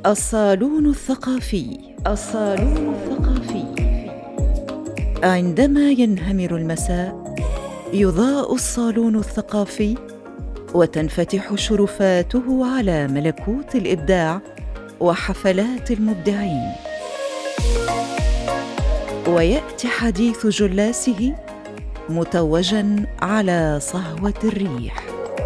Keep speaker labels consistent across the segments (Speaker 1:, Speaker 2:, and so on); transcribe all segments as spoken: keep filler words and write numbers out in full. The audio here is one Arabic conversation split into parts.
Speaker 1: الصالون الثقافي. الصالون الثقافي. عندما ينهمر المساء يضاء الصالون الثقافي وتنفتح شرفاته على ملكوت الإبداع وحفلات المبدعين، ويأتي حديث جلاسه متوجاً على صهوة الريح.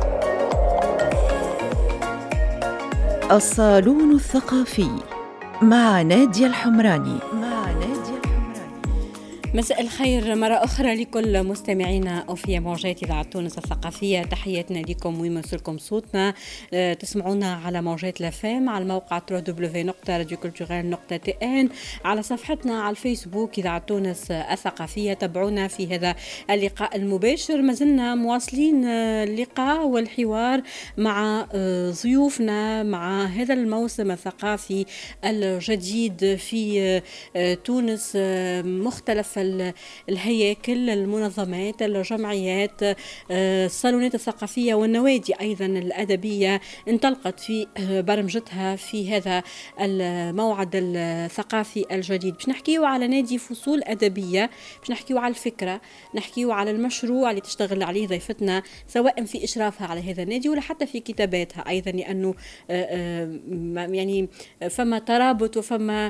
Speaker 1: الصالون الثقافي مع نادية الحمراني. مع نادية الحمراني.
Speaker 2: مساء الخير مرة أخرى لكل مستمعينا في موجات إذاعة تونس الثقافية. تحياتنا لكم ويمسلكم صوتنا. تسمعونا على موجات لافام، على الموقع دبليو دبليو دبليو نقطة راديو كولتورال نقطة تي ان، على صفحتنا على الفيسبوك إذاعة تونس الثقافية. تابعونا في هذا اللقاء المباشر. ما زلنا مواصلين اللقاء والحوار مع ضيوفنا مع هذا الموسم الثقافي الجديد في تونس. مختلف الهياكل، المنظمات، الجمعيات، الصالونات الثقافية والنوادي أيضا الأدبية انطلقت في برمجتها في هذا الموعد الثقافي الجديد. باش نحكيو على نادي فصول أدبية، باش نحكيو على الفكرة، نحكيو على المشروع اللي تشتغل عليه ضيفتنا، سواء في إشرافها على هذا النادي ولا حتى في كتاباتها أيضا، لأنه يعني فما ترابط وفما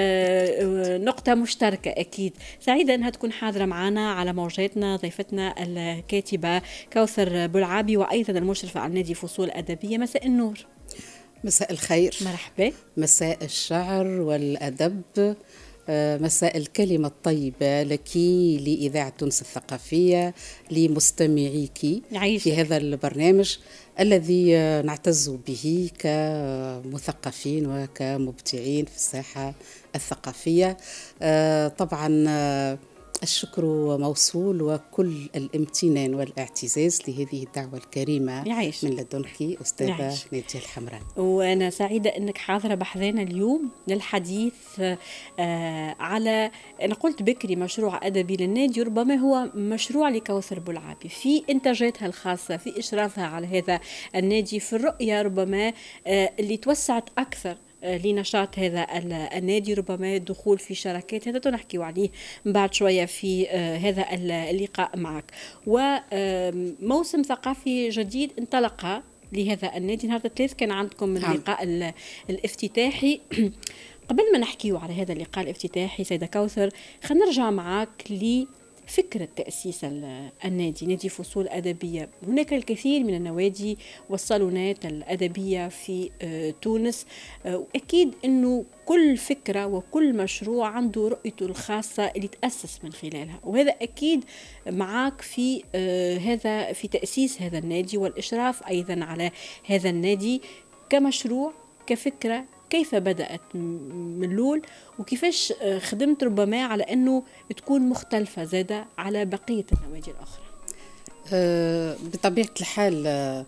Speaker 2: نقطة مشتركة. أكيد سعيدة أنها تكون حاضرة معنا على موجاتنا ضيفتنا الكاتبة كوثر بلعابي، وأيضا المشرفة على نادي فصول أدبية. مساء النور.
Speaker 3: مساء الخير.
Speaker 2: مرحبا.
Speaker 3: مساء الشعر والأدب، مساء الكلمة الطيبة لك، لإذاعة تونس الثقافية، لمستمعيك في هذا البرنامج الذي نعتز به كمثقفين وكمبدعين في الساحة الثقافية. طبعا الشكر موصول وكل الامتنان والاعتزاز لهذه الدعوة الكريمة يعيش. من لدنك أستاذة نادية الحمراني.
Speaker 2: وأنا سعيدة أنك حاضرة بحذانا اليوم للحديث على، أنا قلت بكري مشروع أدبي للنادي، ربما هو مشروع لكوثر بلعابي في إنتاجاتها الخاصة، في إشرافها على هذا النادي، في الرؤية ربما اللي توسعت أكثر لنشاط هذا النادي، ربما الدخول في شراكات. هذا تنحكي عليه بعد شوية في هذا اللقاء معك. وموسم ثقافي جديد انطلق لهذا النادي. نهار الثلاث كان عندكم اللقاء الافتتاحي. قبل ما نحكيه على هذا اللقاء الافتتاحي سيدة كوثر، خلينا نرجع معك ل فكرة تأسيس النادي، نادي فصول أدبية. هناك الكثير من النوادي والصالونات الأدبية في تونس، وأكيد أنه كل فكرة وكل مشروع عنده رؤيته الخاصة اللي تأسس من خلالها، وهذا أكيد معاك في هذا في تأسيس هذا النادي والإشراف أيضا على هذا النادي كمشروع كفكرة. كيف بدأت من الأول وكيفاش خدمت ربما على أنه تكون مختلفة زادة على بقية النوادي الأخرى؟
Speaker 3: أه بطبيعة الحال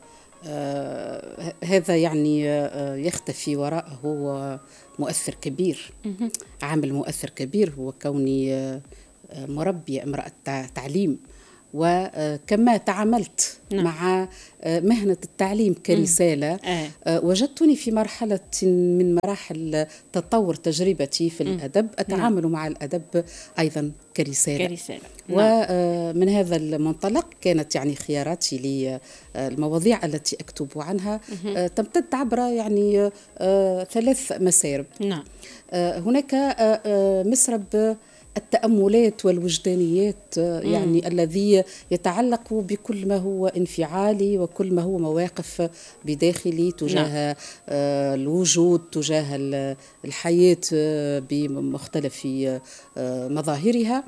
Speaker 3: أه هذا يعني أه يختفي وراءه مؤثر كبير، عامل مؤثر كبير هو كوني أه مربية امرأة تعليم، وكما تعاملت نعم. مع مهنة التعليم كرسالة، آه. وجدتني في مرحلة من مراحل تطور تجربتي في الأدب أتعامل نعم. مع الأدب أيضا كرسالة, كرسالة. ومن نعم. هذا المنطلق كانت يعني خياراتي للمواضيع التي أكتب عنها آه تمتد عبر يعني آه ثلاث مسارب. نعم. آه هناك آه آه مسرب التأملات والوجدانيات، يعني مم. الذي يتعلق بكل ما هو انفعالي وكل ما هو مواقف بداخلي تجاه نعم. الوجود، تجاه الحياة بمختلف مظاهرها.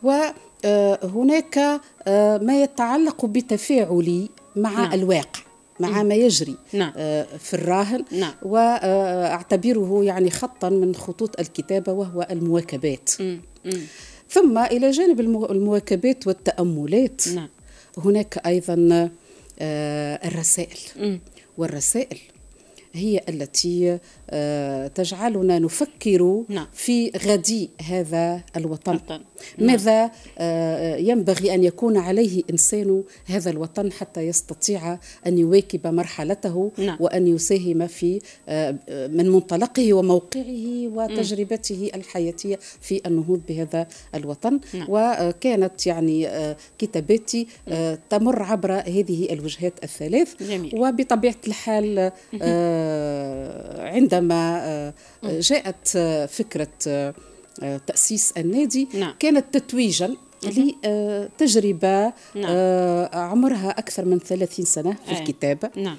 Speaker 3: وهناك ما يتعلق بتفاعلي مع نعم. الواقع، مع ما يجري نعم. في الراهن نعم. وأعتبره يعني خطا من خطوط الكتابة وهو المواكبات. مم. مم. ثم إلى جانب المواكبات والتأملات نعم. هناك أيضا الرسائل. مم. والرسائل هي التي تجعلنا نفكر
Speaker 2: نعم.
Speaker 3: في غدي هذا الوطن.
Speaker 2: نعم.
Speaker 3: ماذا ينبغي أن يكون عليه إنسان هذا الوطن حتى يستطيع أن يواكب مرحلته
Speaker 2: نعم.
Speaker 3: وأن يساهم في من منطلقه وموقعه وتجربته الحياتية في النهوض بهذا الوطن.
Speaker 2: نعم.
Speaker 3: وكانت يعني كتاباتي تمر عبر هذه الوجهات الثلاث.
Speaker 2: جميل.
Speaker 3: وبطبيعة الحال عندما جاءت فكرة تأسيس النادي
Speaker 2: نعم.
Speaker 3: كانت تتويجا لتجربة نعم. عمرها أكثر من ثلاثين سنة في الكتابة.
Speaker 2: نعم.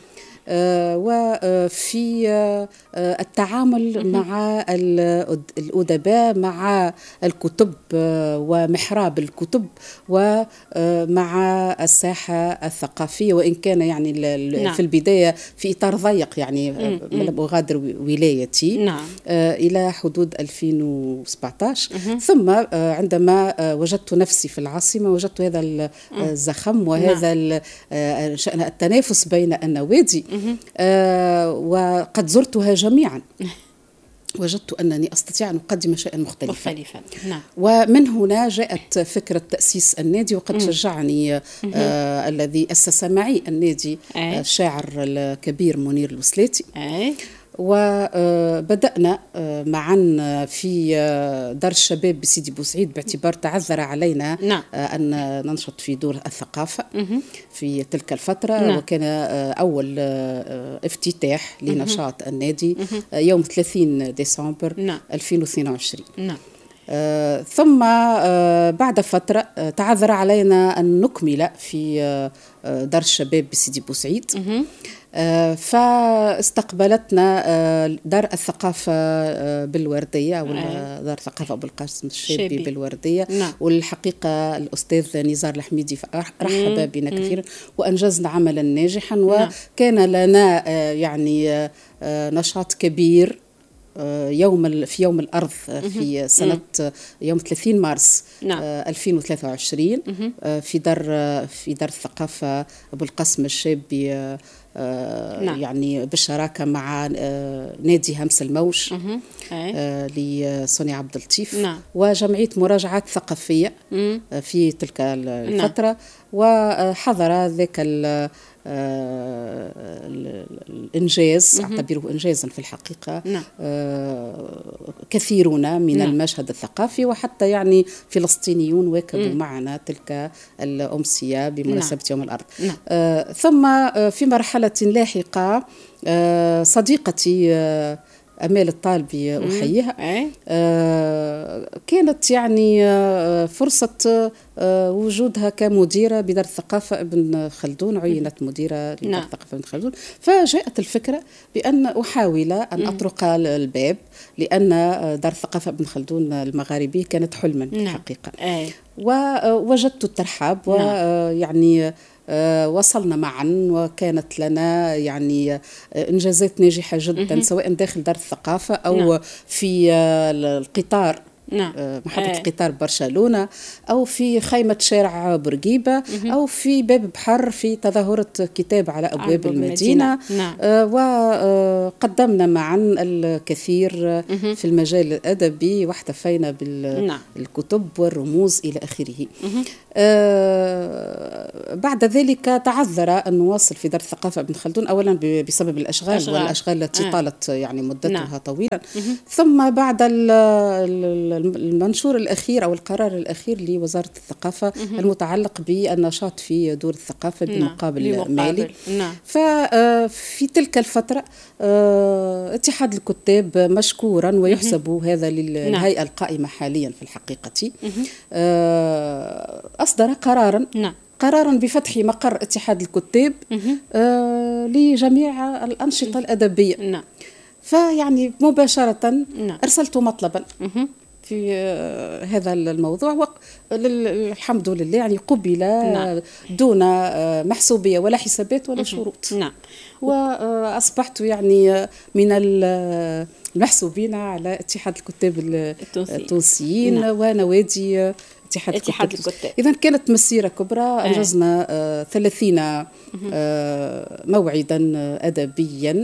Speaker 3: وفي التعامل مع الأدباء، مع الكتب ومحراب الكتب، ومع الساحة الثقافية، وإن كان يعني في البداية في إطار ضيق، يعني لم أغادر ولايتي
Speaker 2: نعم.
Speaker 3: إلى حدود ألفين وسبعة عشر. ثم عندما وجدت نفسي في العاصمة وجدت هذا الزخم وهذا نعم. شأن التنافس بين النوادي. آه وقد زرتها جميعا وجدت أنني أستطيع أن أقدم شيئا مختلفا.
Speaker 2: مختلفا. نعم.
Speaker 3: ومن هنا جاءت فكرة تأسيس النادي، وقد مم. شجعني آه الذي أسس معي النادي آه الشاعر الكبير منير الوسلاتي.
Speaker 2: أي.
Speaker 3: وبدأنا معا في دار الشباب بسيدي بوسعيد باعتبار تعذر علينا
Speaker 2: نعم.
Speaker 3: أن ننشط في دور الثقافة في تلك الفترة.
Speaker 2: نعم.
Speaker 3: وكان أول افتتاح لنشاط النادي يوم ثلاثين ديسمبر
Speaker 2: نعم.
Speaker 3: ألفين واثنين وعشرين.
Speaker 2: نعم.
Speaker 3: آه ثم آه بعد فترة آه تعذر علينا أن نكمل في آه دار الشباب بسيدي بوسعيد. آه فاستقبلتنا آه دار الثقافة آه بالوردية أو آه. دار الثقافة بالقاسم الشابي بالوردية.
Speaker 2: نعم.
Speaker 3: والحقيقة الأستاذ نزار الحميدي رحب بنا كثيرا وأنجزنا عملا ناجحا. نعم. وكان لنا آه يعني آه نشاط كبير يوم في يوم الأرض في سنة يوم ثلاثين مارس
Speaker 2: نعم.
Speaker 3: ألفين وثلاثة وعشرين في دار في دار الثقافة أبو القاسم الشابي. نعم. يعني بالشراكة مع نادي همس الموج لسوني عبد اللطيف.
Speaker 2: نعم.
Speaker 3: وجمعية مراجعات ثقافية مم. في تلك الفترة. نعم. وحضر ذاك آه الإنجاز، مم. أعتبره إنجازا في الحقيقة.
Speaker 2: نعم.
Speaker 3: آه كثيرون من نعم. المشهد الثقافي، وحتى يعني فلسطينيون واكبوا مم. معنا تلك الأمسية بمناسبة نعم. يوم الأرض.
Speaker 2: نعم.
Speaker 3: آه ثم آه في مرحلة لاحقة آه صديقتي آه أمال الطالبي أحييها. آه كانت يعني آه فرصة آه وجودها كمديرة بدار الثقافة ابن خلدون، عينت مديرة لدار نعم. الثقافة ابن خلدون. فجاءت الفكرة بأن أحاول أن أطرق الباب، لأن دار الثقافة ابن خلدون المغاربية كانت حلما في الحقيقة.
Speaker 2: نعم.
Speaker 3: ووجدت الترحاب ويعني نعم. آه وصلنا معا، وكانت لنا يعني آه إنجازات ناجحة جدا مم. سواء داخل دار الثقافة أو نعم. في آه القطار
Speaker 2: نعم.
Speaker 3: آه محطة آه. القطار برشلونة، أو في خيمة شارع بورقيبة، مم. أو في باب بحر في تظاهرة كتاب على أبواب المدينة.
Speaker 2: نعم.
Speaker 3: آه وقدمنا معا الكثير مم. في المجال الأدبي، واحتفينا بالكتب نعم. والرموز إلى آخره. آه بعد ذلك تعذر أن نواصل في دار الثقافة ابن خلدون، أولا بسبب الأشغال أشغال. والأشغال التي آه. طالت يعني مدتها نعم. طويلا. مه. ثم بعد المنشور الأخير أو القرار الأخير لوزارة الثقافة مه. المتعلق بالنشاط في دور الثقافة بمقابل نعم. مالي.
Speaker 2: نعم.
Speaker 3: ففي تلك الفترة آه اتحاد الكتاب مشكورا ويحسب مه. هذا للهيئة نعم. القائمة حاليا في الحقيقة آه أصدر قرارا
Speaker 2: نعم.
Speaker 3: قرارا بفتح مقر اتحاد الكتاب آه لجميع الأنشطة الأدبية.
Speaker 2: نعم.
Speaker 3: فيعني مباشرة
Speaker 2: نعم.
Speaker 3: أرسلت مطلبا
Speaker 2: مه.
Speaker 3: في آه هذا الموضوع، والحمد لله يعني قبل نعم. دون آه محسوبية ولا حسابات ولا شروط.
Speaker 2: نعم.
Speaker 3: وأصبحت يعني من المحسوبين على اتحاد الكتاب التونسيين نعم. ونوادي اتحاد,
Speaker 2: اتحاد الكتاب.
Speaker 3: إذن كانت مسيرة كبرى. أنجزنا آه ثلاثين آه موعدا أدبيا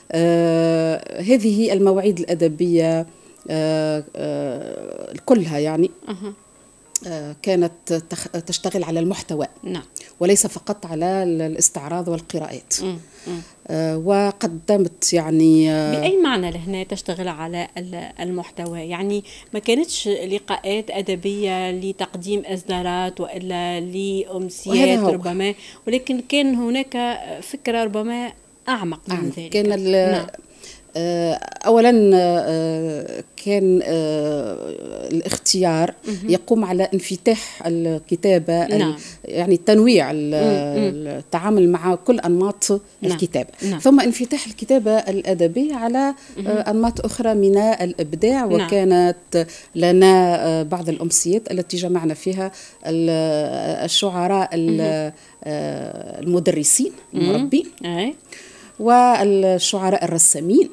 Speaker 3: آه هذه المواعيد الأدبية آه آه كلها يعني
Speaker 2: أه.
Speaker 3: آه كانت تشتغل على المحتوى،
Speaker 2: نعم،
Speaker 3: وليس فقط على الاستعراض والقراءات.
Speaker 2: م. م.
Speaker 3: آه وقدمت يعني
Speaker 2: آه بأي معنى لهنا تشتغل على المحتوى؟ يعني ما كانتش لقاءات أدبية لتقديم إصدارات وإلا لأمسيات ربما، ولكن كان هناك فكرة ربما أعمق من
Speaker 3: نعم.
Speaker 2: ذلك.
Speaker 3: كان
Speaker 2: نعم.
Speaker 3: أولا كان الاختيار يقوم على انفتاح الكتابة،
Speaker 2: نعم.
Speaker 3: يعني التنويع التعامل مع كل أنماط نعم. الكتابة،
Speaker 2: نعم.
Speaker 3: ثم انفتاح الكتابة الأدبية على أنماط أخرى من الإبداع. وكانت لنا بعض الأمسيات التي جمعنا فيها الشعراء المدرسين المربين والشعراء الرسامين.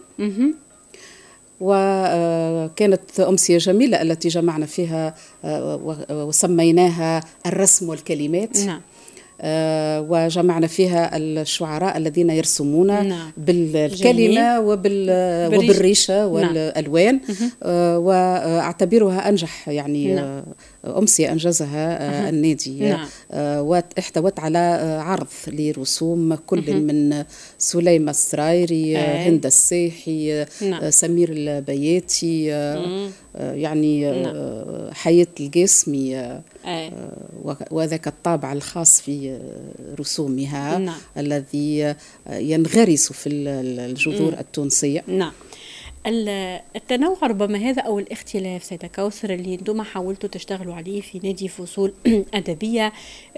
Speaker 3: وكانت أمسية جميلة التي جمعنا فيها وسميناها الرسم والكلمات.
Speaker 2: نعم.
Speaker 3: وجمعنا فيها الشعراء الذين يرسمون
Speaker 2: نعم.
Speaker 3: بالكلمة وبال... وبالريشة والألوان. نعم. وأعتبرها أنجح يعني نعم. أمسية أنجزها أه. النادي. نعم. واحتوت على عرض لرسوم كل أه. من سليمة السرايري، أه. هند الساحي، نعم. سمير البياتي، أه. يعني نعم. حياة القاسمي، أه. وذاك الطابع الخاص في رسومها نعم. الذي ينغرس في الجذور التونسية.
Speaker 2: نعم. التنوع ربما هذا أو الاختلاف سيدة كوثر اللي انتم حاولتوا تشتغلوا عليه في نادي فصول أدبية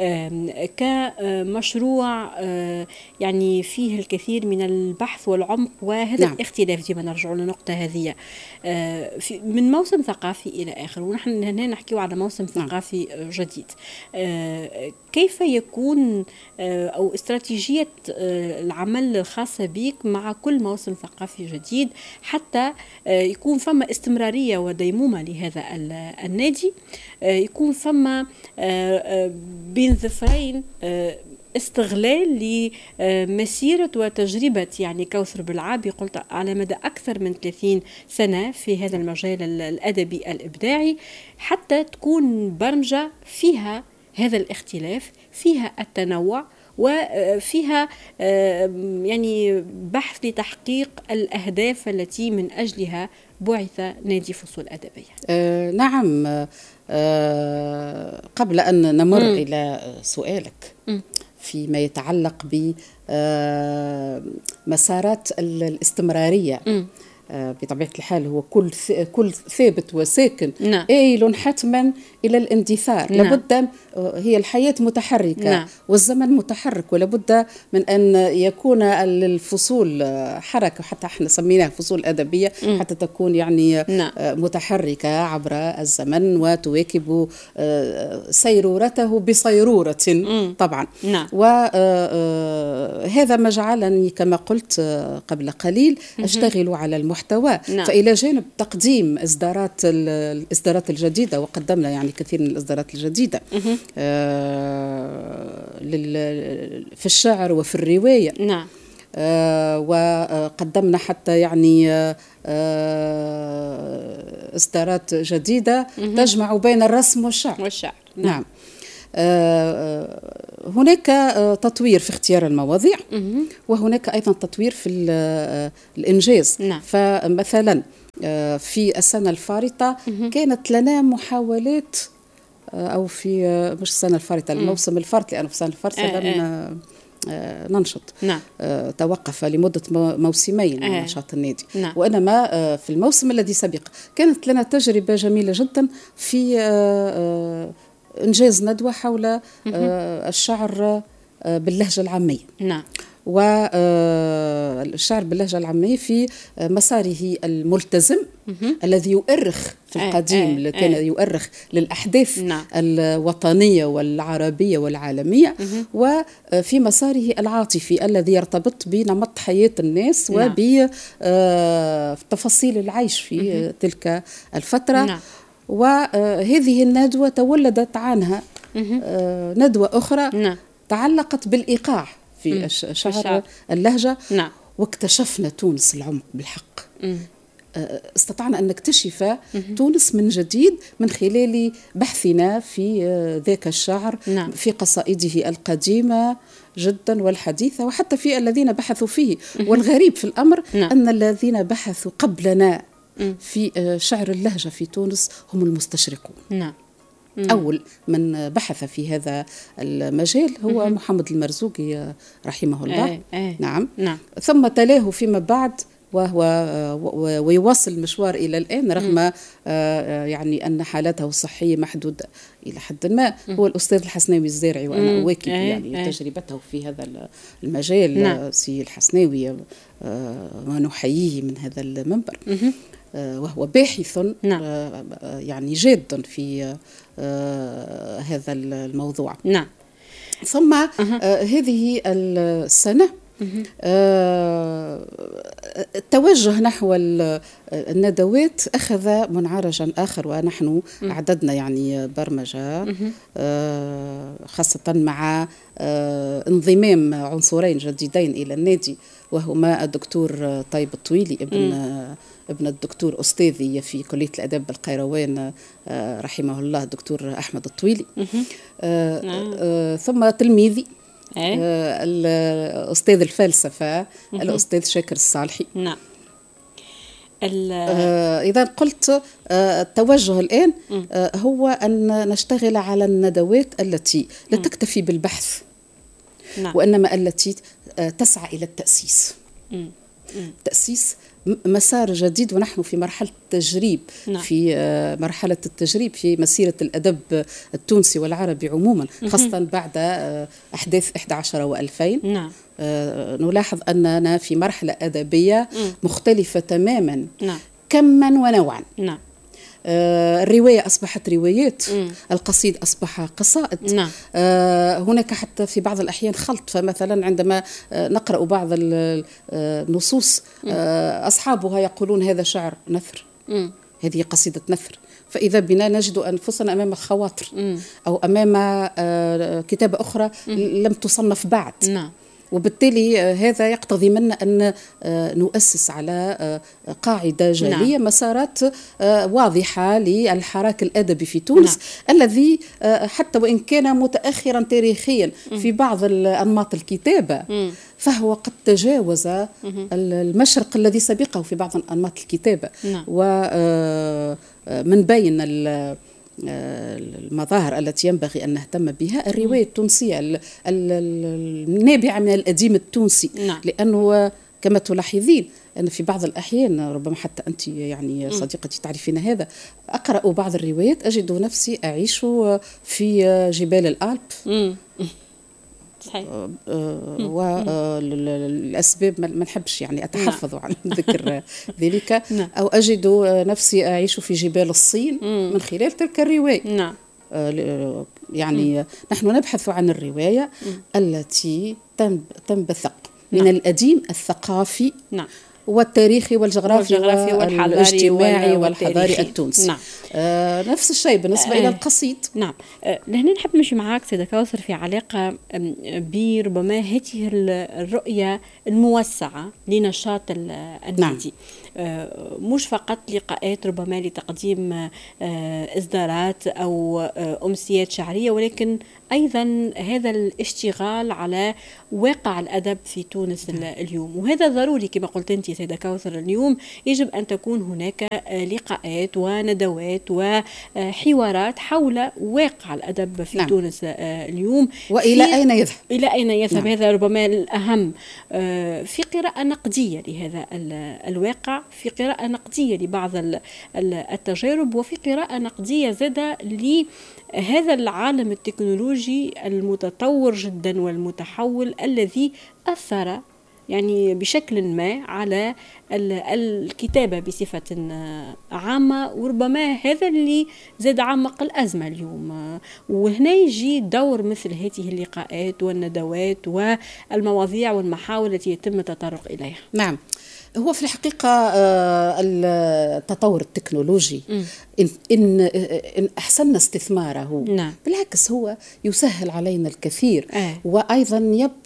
Speaker 2: كمشروع يعني فيه الكثير من البحث والعمق وهذا نعم. الاختلاف. ديما نرجع للنقطة هذه من موسم ثقافي إلى آخر، ونحن هنا نحكي على موسم ثقافي نعم. جديد. كيف يكون أو استراتيجية العمل الخاصة بك مع كل موسم ثقافي جديد حتى يكون فما استمرارية وديمومة لهذا النادي، يكون فما بين ظفرين استغلال لمسيرة وتجربة يعني كوثر بلعابي قلت على مدى أكثر من ثلاثين سنة في هذا المجال الأدبي الإبداعي، حتى تكون برمجة فيها هذا الاختلاف، فيها التنوع، وفيها يعني بحث لتحقيق الأهداف التي من أجلها بعث نادي فصول أدبية.
Speaker 3: آه نعم. آه قبل أن نمر م. إلى سؤالك م. فيما يتعلق بمسارات الاستمرارية، م. بطبيعة الحال هو كل كل ثابت وساكن نعم. آيل حتما إلى الاندثار. نعم. لابد هي الحياة متحركة نعم. والزمن متحرك، ولابد من أن يكون الفصول حركة، حتى احنا سميناها فصول أدبية م. حتى تكون يعني نعم. متحركة عبر الزمن وتواكب سيرورته بصيرورة م. طبعا نعم. وهذا ما جعلني كما قلت قبل قليل أشتغل على المحتوى. نعم. فإلى جانب تقديم إصدارات الإصدارات الجديدة، وقدمنا يعني كثير من الإصدارات الجديدة آه في الشعر وفي الرواية. نعم. آه وقدمنا حتى يعني آه إصدارات جديدة مه. تجمع بين الرسم والشعر,
Speaker 2: والشعر.
Speaker 3: نعم, نعم. آه هناك تطوير في اختيار المواضيع مه. وهناك أيضا تطوير في الإنجاز. نعم. فمثلا في السنة الفارطة مه. كانت لنا محاولات، أو في مش السنة الفارطة الموسم الفارط، لأنه في السنة الفارطة آه لم آه. آه ننشط. نعم. آه توقف لمدة موسمين آه. نشاط النادي. نعم. وإنما آه في الموسم الذي سبق كانت لنا تجربة جميلة جدا في آه آه إنجاز ندوة حول آه الشعر آه باللهجة العامية. نعم. والشعر باللهجة العامية في مساره الملتزم مه. الذي يؤرخ في القديم، كان يؤرخ للأحداث نعم. الوطنية والعربية والعالمية مه. وفي مساره العاطفي الذي يرتبط بنمط حياة الناس نعم. وبتفاصيل العيش في مه. تلك الفترة. نعم. وهذه الندوة تولدت عنها ندوة أخرى نعم. تعلقت بالإيقاع في الشعر اللهجة. نعم. واكتشفنا تونس العمق بالحق. م. استطعنا أن نكتشف تونس من جديد من خلال بحثنا في ذاك الشعر. نعم. في قصائده القديمة جدا والحديثة، وحتى في الذين بحثوا فيه. والغريب في الأمر نعم. أن الذين بحثوا قبلنا في شعر اللهجة في تونس هم المستشرقون. نعم. أول من بحث في هذا المجال هو محمد المرزوقي رحمه الله. أي أي. نعم. نعم. ثم تلاه فيما بعد وهو ويواصل المشوار إلى الآن رغم يعني أن حالته الصحية محدودة إلى حد ما. هو الأستاذ الحسناوي الزارعي، وأنا أواكب يعني تجربته في هذا المجال. نعم. سي الحسناوي ونحييه من هذا المنبر، وهو باحث نعم. يعني جادا في هذا الموضوع. نعم. ثم أه. هذه السنة التوجه نحو الندوات أخذ منعرجا آخر، ونحن أعددنا يعني برمجة خاصة مع انضمام عنصرين جديدين إلى النادي، وهما الدكتور طيب الطويلي ابن ابن الدكتور أستاذي في كلية الأدب بالقيروان رحمه الله الدكتور أحمد الطويلي، ثم تلميذي أيه؟ آه الأستاذ الفلسفة مه. الأستاذ شاكر الصالحي. نعم. آه إذا قلت آه التوجه الآن آه هو أن نشتغل على الندوات التي لا تكتفي بالبحث. نعم. وإنما التي آه تسعى إلى التأسيس. م. تأسيس مسار جديد، ونحن في مرحلة التجريب. نعم. في مرحلة التجريب في مسيرة الأدب التونسي والعربي عموما، خاصة بعد أحداث أحد عشر وألفين. نعم. نلاحظ أننا في مرحلة أدبية مختلفة تماما. نعم. كما ونوعا. نعم. آه الرواية أصبحت روايات، م. القصيد أصبح قصائد. نعم. آه هناك حتى في بعض الأحيان خلط، فمثلا عندما آه نقرأ بعض النصوص آه أصحابها يقولون هذا شعر نثر، م. هذه قصيدة نثر، فإذا بنا نجد أنفسنا أمام خواطر م. أو أمام آه كتابة أخرى م. لم تصنف بعد. نعم. وبالتالي هذا يقتضي منا أن نؤسس على قاعدة جالية. نعم. مسارات واضحة للحراك الأدبي في تونس. نعم. الذي حتى وإن كان متأخرا تاريخيا في بعض الأنماط الكتابة، م. فهو قد تجاوز م. المشرق الذي سبقه في بعض أنماط الكتابة. نعم. ومن بين المظاهر التي ينبغي أن نهتم بها الرواية التونسية النابعة من القديم التونسي. نعم. لأنه كما تلاحظين أن في بعض الأحيان، ربما حتى أنت يعني صديقتي تعرفين هذا، أقرأ بعض الروايات أجد نفسي أعيش في جبال الألب. صحيح. والأسباب ما نحبش يعني أتحفظ عن ذكر ذلك. نعم. أو أجد نفسي أعيش في جبال الصين من خلال تلك الرواية. نعم. يعني مم. نحن نبحث عن الرواية مم. التي تنبثق من نعم. القديم الثقافي. نعم. والتاريخي والجغرافي والاجتماعي والحضاري التونسي. نعم. آه نفس الشيء بالنسبة آه إلى القصيد.
Speaker 2: نعم. آه لهنا نحب نمشي معاك سيدة كوثر في علاقة بربما هذه الرؤية الموسعة لنشاط النادي. نعم. آه مش فقط لقاءات ربما لتقديم آه إصدارات أو آه أمسيات شعرية، ولكن أيضا هذا الاشتغال على واقع الأدب في تونس اليوم. وهذا ضروري كما قلت أنت سيدة كوثر، اليوم يجب أن تكون هناك لقاءات وندوات وحوارات حول واقع الأدب في نعم. تونس اليوم،
Speaker 3: وإلى أين يذهب
Speaker 2: إلى أين يذهب. نعم. هذا ربما الأهم، في قراءة نقدية لهذا الواقع، في قراءة نقدية لبعض التجارب، وفي قراءة نقدية زادة لهذا العالم التكنولوجي المتطور جدا والمتحول الذي أثر يعني بشكل ما على الكتابة بصفة عامة، وربما هذا اللي زاد عمق الأزمة اليوم. وهنا يجي دور مثل هذه اللقاءات والندوات والمواضيع والمحاور التي يتم التطرق إليها.
Speaker 3: نعم. هو في الحقيقة التطور التكنولوجي إن, إن, إن أحسننا استثماره. نعم. بالعكس هو يسهل علينا الكثير. آه. وأيضا يبسط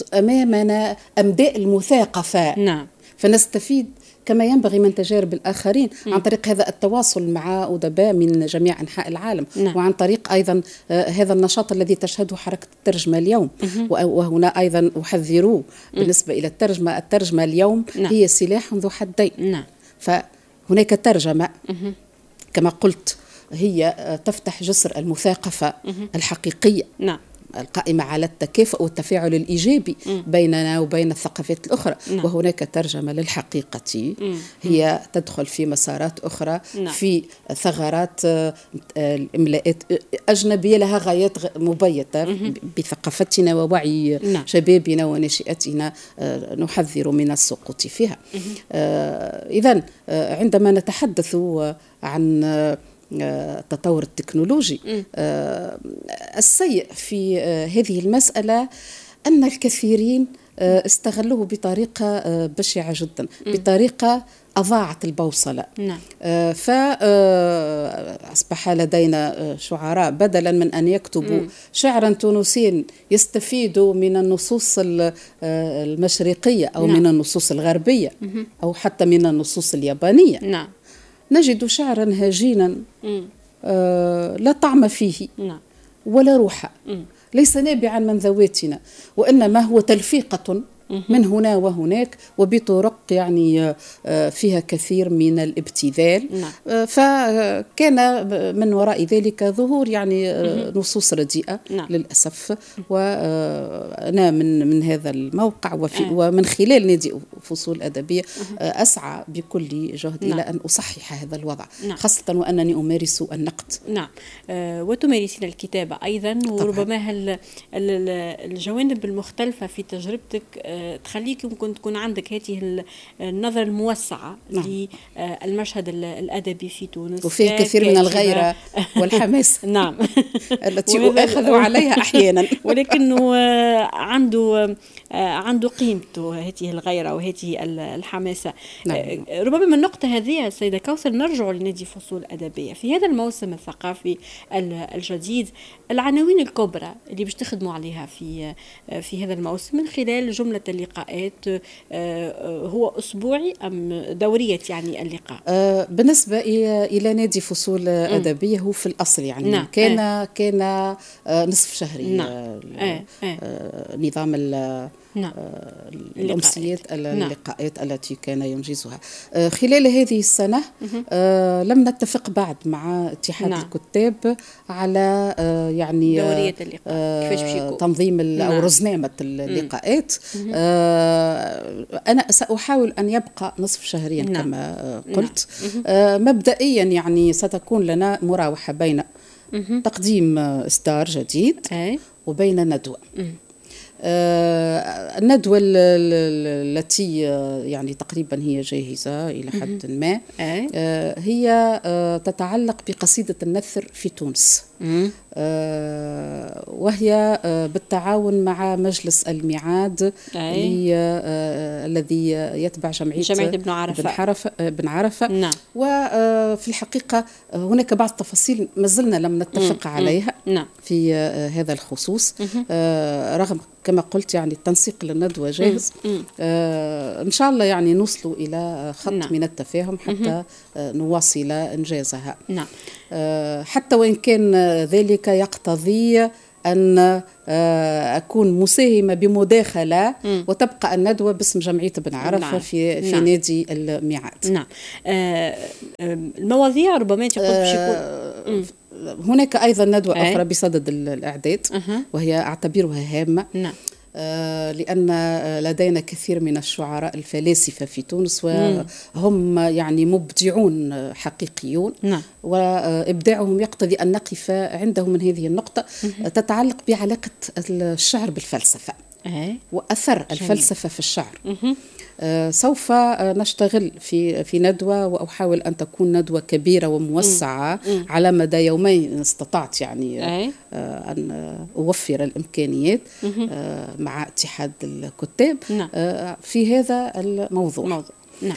Speaker 3: نحط أمامنا أمداء المثاقفة.
Speaker 2: نعم.
Speaker 3: فنستفيد كما ينبغي من تجارب الآخرين عن طريق هذا التواصل مع أدباء من جميع أنحاء العالم.
Speaker 2: نعم.
Speaker 3: وعن طريق أيضا هذا النشاط الذي تشهده حركة الترجمة اليوم. وهنا أيضا أحذروه بالنسبة إلى الترجمة. الترجمة اليوم
Speaker 2: نعم.
Speaker 3: هي سلاح ذو حدين.
Speaker 2: نعم.
Speaker 3: فهناك ترجمة كما قلت هي تفتح جسر المثاقفة الحقيقية.
Speaker 2: نعم.
Speaker 3: القائمة على التكافؤ والتفاعل الإيجابي م. بيننا وبين الثقافات الأخرى.
Speaker 2: نعم.
Speaker 3: وهناك ترجمة للحقيقة م. هي تدخل في مسارات أخرى. نعم. في ثغرات الإملاءات أجنبية لها غايات مبيتة. م. بثقافتنا ووعي نعم. شبابنا وناشئتنا نحذر من السقوط فيها. إذن عندما نتحدث عن التطور التكنولوجي آه السيء في آه هذه المسألة أن الكثيرين آه استغلوه بطريقة آه بشعة جدا. م. بطريقة أضاعت البوصلة.
Speaker 2: نعم.
Speaker 3: آه فأصبح لدينا شعراء بدلا من أن يكتبوا م. شعرا تونسيا يستفيدوا من النصوص المشرقية أو نعم. من النصوص الغربية م. أو حتى من النصوص اليابانية.
Speaker 2: نعم.
Speaker 3: نجد شعرا هجينا آه لا طعم فيه
Speaker 2: نعم.
Speaker 3: ولا روح.
Speaker 2: مم.
Speaker 3: ليس نابعا من ذواتنا وإنما هو تلفيقة من هنا وهناك وبطرق يعني فيها كثير من الابتذال.
Speaker 2: نعم.
Speaker 3: فكان من وراء ذلك ظهور يعني نصوص رديئة. نعم. للأسف. وأنا من من هذا الموقع وفي آه. ومن خلال نادي فصول أدبية أسعى بكل جهد. نعم. إلى أن أصحح هذا الوضع. نعم. خاصة وأنني أمارس النقد.
Speaker 2: نعم. أه وتمارسين الكتابة أيضا. وربما هل الجوانب المختلفة في تجربتك تخليك يمكن تكون عندك هذه النظرة الموسعة. نعم. للمشهد الأدبي في تونس
Speaker 3: وفيه كثير من الغيرة والحماس.
Speaker 2: نعم.
Speaker 3: التي أخذ عليها أحيانا.
Speaker 2: ولكنه عنده عنده قيمته هذه الغيرة وهذه الحماسة. نعم. ربما من النقطة هذه السيدة كوثر نرجع لنادي فصول أدبية في هذا الموسم الثقافي الجديد. العناوين الكبرى اللي باش تخدموا عليها في في هذا الموسم من خلال جملة اللقاءات، هو أسبوعي أم دورية يعني اللقاء؟
Speaker 3: أه بالنسبة إلى نادي فصول أدبية هو في الأصل يعني نعم. كان آه. كان نصف شهري. نعم. آه. آه. نظام نعم. الأمسيات اللقاءات نعم. التي كان ينجزها خلال هذه السنة. آه لم نتفق بعد مع اتحاد نعم. الكتاب على آه يعني
Speaker 2: دورية اللقاء
Speaker 3: آه تنظيم نعم. أو رزنامة اللقاءات. آه أنا سأحاول أن يبقى نصف شهريا نعم. كما آه قلت. نعم. آه مبدئيا يعني ستكون لنا مراوحة بين مم. تقديم إصدار جديد أي. وبين ندوة. مم. آه الندوة التي يعني تقريبا هي جاهزة إلى حد ما. آه هي آه تتعلق بقصيدة النثر في تونس. آه وهي آه بالتعاون مع مجلس الميعاد آه الذي يتبع جمعية,
Speaker 2: جمعية ابن عرفة,
Speaker 3: بن عرفة, بن عرفة.
Speaker 2: نعم.
Speaker 3: وفي الحقيقة هناك بعض التفاصيل ما زلنا لم نتفق مم. عليها
Speaker 2: نعم.
Speaker 3: في آه هذا الخصوص. آه رغم كما قلت يعني التنسيق للندوة جاهز. آه إن شاء الله يعني نوصلوا إلى خط نعم. من التفاهم حتى آه نواصل إنجازها.
Speaker 2: نعم.
Speaker 3: آه حتى وإن كان ذلك يقتضي أن أكون مساهمة بمداخلة م. وتبقى الندوة باسم جمعية ابن عرفة نعم. في, في نعم. نادي الميعاد.
Speaker 2: نعم. آه المواضيع ربما تقول
Speaker 3: آه هناك أيضا ندوة أي. أخرى بصدد الإعداد أه. وهي أعتبرها هامة. نعم. آه لأن لدينا كثير من الشعراء الفلاسفة في تونس وهم يعني مبدعون حقيقيون. نعم. وإبداعهم يقتضي أن نقف عندهم من هذه النقطة مم. تتعلق بعلاقة الشعر بالفلسفة أي. وأثر الفلسفة في الشعر. آه سوف نشتغل في في ندوة وأحاول أن تكون ندوة كبيرة وموسعة مم. على مدى يومين استطعت يعني آه أن أوفر الإمكانيات آه مع اتحاد الكتاب نعم. آه في هذا الموضوع. موضوع. نعم.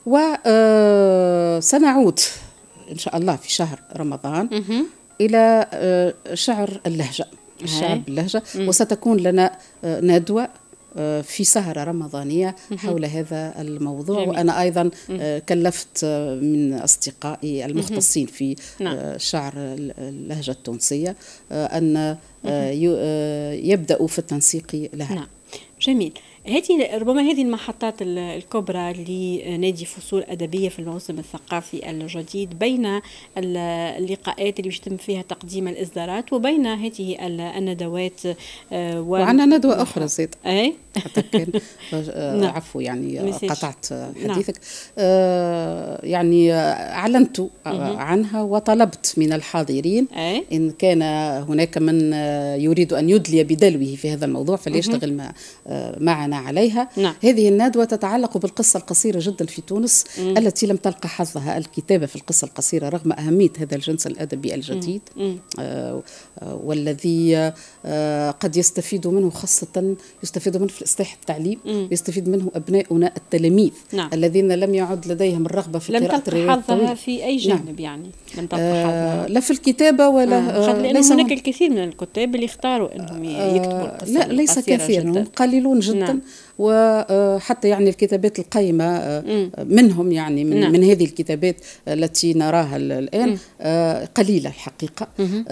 Speaker 3: وسنعود إن شاء الله في شهر رمضان مم. إلى آه شعر اللهجة الشعر باللهجة. مم. وستكون لنا ندوة في سهرة رمضانية حول هذا الموضوع.
Speaker 2: جميل.
Speaker 3: وأنا أيضا كلفت من أصدقائي المختصين في نعم. شعر اللهجة التونسية أن يبدأوا في التنسيق لها.
Speaker 2: نعم. جميل. هذه ربما هذه المحطات الكبرى لنادي فصول أدبية في الموسم الثقافي الجديد، بين اللقاءات اللي يتم فيها تقديم الإصدارات وبين هذه الندوات. و...
Speaker 3: وعندنا ندوة أخرى زيد
Speaker 2: أي
Speaker 3: حتى كان نعم. عفو يعني قطعت حديثك. نعم. آه يعني أعلنت عنها وطلبت من الحاضرين أي؟ إن كان هناك من يريد أن يدلي بدلوه في هذا الموضوع فليشتغل مع معنا عليها. نعم. هذه الندوة تتعلق بالقصة القصيرة جدا في تونس مم. التي لم تلقى حظها الكتابة في القصة القصيرة رغم أهمية هذا الجنس الأدبي الجديد آه والذي آه قد يستفيد منه، خاصة يستفيد منه في الإصلاح التعليم، مم. يستفيد منه أبناؤنا التلاميذ نعم. الذين لم يعد لديهم الرغبة في قراءة الروايات.
Speaker 2: لم تلقى حظها في أي جانب نعم. يعني لم تلقى حظها
Speaker 3: آه لا في الكتابة ولا
Speaker 2: آه لأن هناك الكثير من الكتاب اللي اختاروا أنهم يكتبوا القصة
Speaker 3: لا ليس كثير، هم قليلون جدا نعم. وحتى يعني الكتابات القائمة منهم يعني من, نعم. من هذه الكتابات التي نراها الآن قليلة الحقيقة.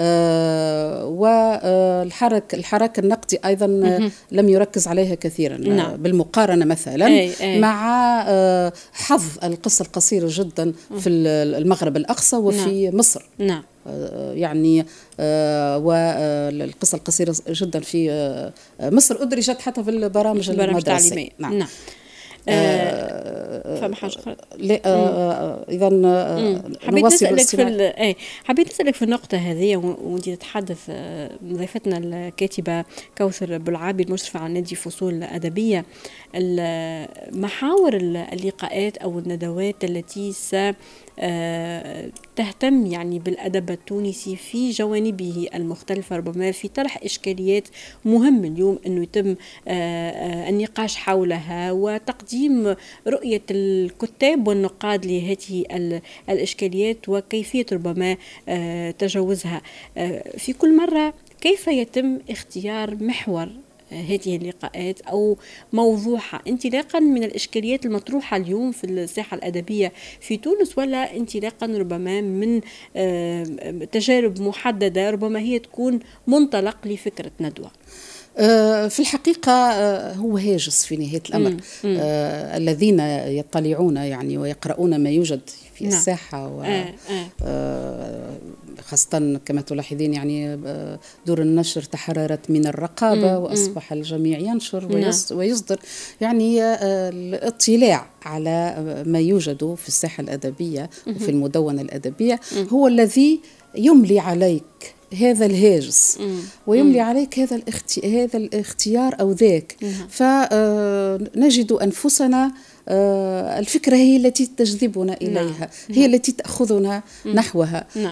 Speaker 3: والحرك الحراك النقدي أيضا لم يركز عليها كثيرا نعم. بالمقارنة مثلا أي أي. مع حظ القصة القصيرة جدا في المغرب الأقصى وفي نعم. مصر نعم. يعني والقصة القصيرة جدا في مصر أدرجت حتى في البرامج المدرسية نعم. نعم.
Speaker 2: فما حاجة
Speaker 3: إذا
Speaker 2: حبيت نسألك في ايه حبيت نسألك في النقطة هذه وانت تتحدث ضيفتنا الكاتبة كوثر بلعابي المشرفة على نادي فصول أدبية، محاور اللقاءات أو الندوات التي س تهتم يعني بالأدب التونسي في جوانبه المختلفة، ربما في طرح إشكاليات مهم اليوم أنه يتم النقاش حولها وتقديم رؤية الكتاب والنقاد لهذه الإشكاليات وكيفية ربما تجاوزها. في كل مرة كيف يتم اختيار محور هذه اللقاءات أو موضوعها انطلاقا من الإشكاليات المطروحة اليوم في الساحة الأدبية في تونس، ولا انطلاقا ربما من تجارب محددة ربما هي تكون منطلق لفكرة ندوة؟
Speaker 3: في الحقيقة هو هاجس في نهاية الأمر. آه الذين يطلعون يعني ويقرؤون ما يوجد في نعم. الساحة و آه آه خاصة كما تلاحظين يعني دور النشر تحررت من الرقابة مم. وأصبح الجميع ينشر نعم. ويصدر يعني الاطلاع على ما يوجد في الساحة الأدبية مم. وفي المدونة الأدبية مم. هو الذي يملي عليك هذا الهاجس مم. ويملي مم. عليك هذا الاختي... هذا الاختيار أو ذاك مم. فنجد أنفسنا الفكرة هي التي تجذبنا إليها نعم. هي نعم. التي تأخذنا مم. نحوها نعم.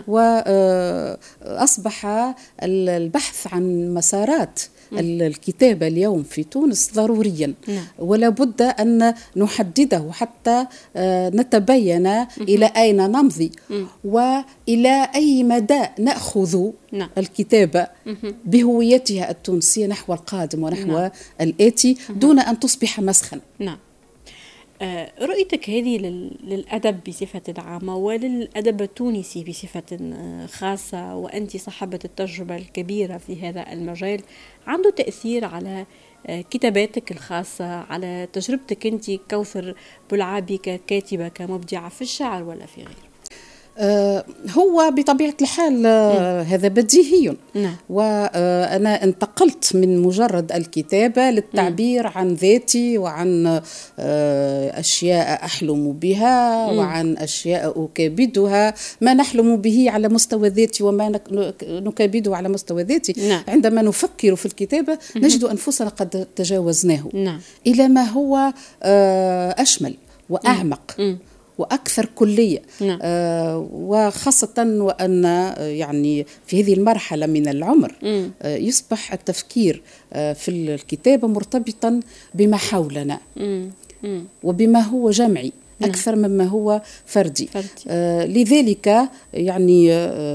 Speaker 3: وأصبح البحث عن مسارات مم. الكتابة اليوم في تونس ضروريا نعم. ولا بد أن نحدده حتى نتبين مم. إلى أين نمضي مم. وإلى أي مدى نأخذ نعم. الكتابة مم. بهويتها التونسية نحو القادم ونحو نعم. الآتي دون أن تصبح مسخا
Speaker 2: نعم. رؤيتك هذه للأدب بصفة عامة وللأدب التونسي بصفة خاصة وأنت صاحبة التجربة الكبيرة في هذا المجال عنده تأثير على كتاباتك الخاصة، على تجربتك أنت كوثر بلعابي ككاتبة كمبدعة في الشعر ولا في غيره؟
Speaker 3: آه هو بطبيعة الحال آه هذا بديهي نعم. وأنا انتقلت من مجرد الكتابة للتعبير م. عن ذاتي وعن آه أشياء أحلم بها م. وعن أشياء أكابدها، ما نحلم به على مستوى ذاتي وما نكابده على مستوى ذاتي نعم. عندما نفكر في الكتابة م. نجد أنفسنا قد تجاوزناه نعم. إلى ما هو آه أشمل وأعمق م. وأكثر كلية نعم. آه وخاصة وأن يعني في هذه المرحلة من العمر آه يصبح التفكير آه في الكتابة مرتبطا بما حولنا مم. مم. وبما هو جمعي أكثر مما هو فردي, فردي. آه لذلك يعني آه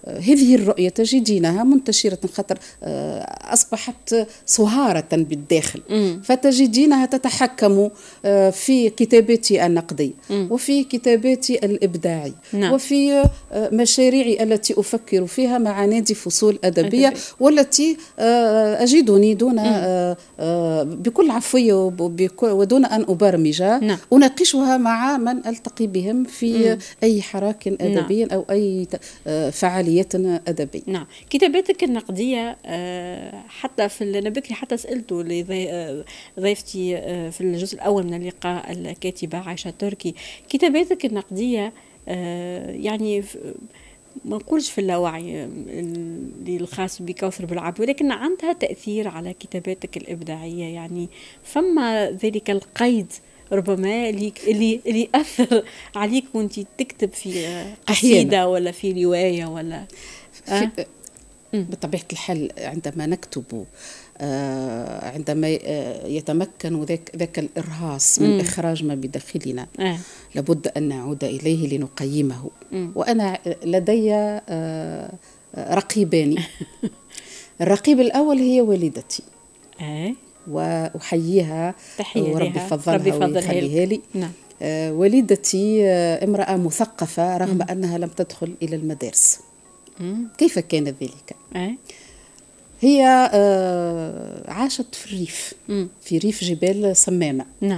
Speaker 3: هذه الرؤية تجدينها منتشرة، خاطر أصبحت صهارة بالداخل. م. فتجدينها تتحكم في كتاباتي النقدية م. وفي كتاباتي الإبداعي نعم. وفي مشاريعي التي أفكر فيها مع نادي فصول أدبية أدبي. والتي أجدني دون م. بكل عفوية ودون أن أبرمج نعم. أناقشها مع من ألتقي بهم في م. أي حراك أدبي نعم. أو أي فعاليات أدبية.
Speaker 2: نعم. كتاباتك النقدية حتى في أنا بكري حتى سألته ضيفتي في الجزء الأول من اللقاء الكاتبة عائشة تركي، كتاباتك النقدية يعني ما نقولش في اللاوعي الخاص بكوثر بلعابي، ولكن عندها تأثير على كتاباتك الإبداعية. يعني فما ذلك القيد ربما اللي اللي اللي أثر عليك وانت تكتب في قصيدة ولا في رواية ولا
Speaker 3: أه؟ بطبيعة الحال عندما نكتب آه عندما يتمكن ذاك ذاك الإرهاص من م. إخراج ما بداخلنا أه. لابد أن نعود إليه لنقيمه. م. وأنا لدي آه رقيبان. الرقيب الأول هي والدتي أه. وأحييها وربي فضلها ويخليها لي. نعم. آه والدتي آه امرأة مثقفة رغم م. أنها لم تدخل إلى المدارس. م. كيف كان ذلك؟ أه. هي آه عاشت في الريف م. في ريف جبال صمامة. نعم.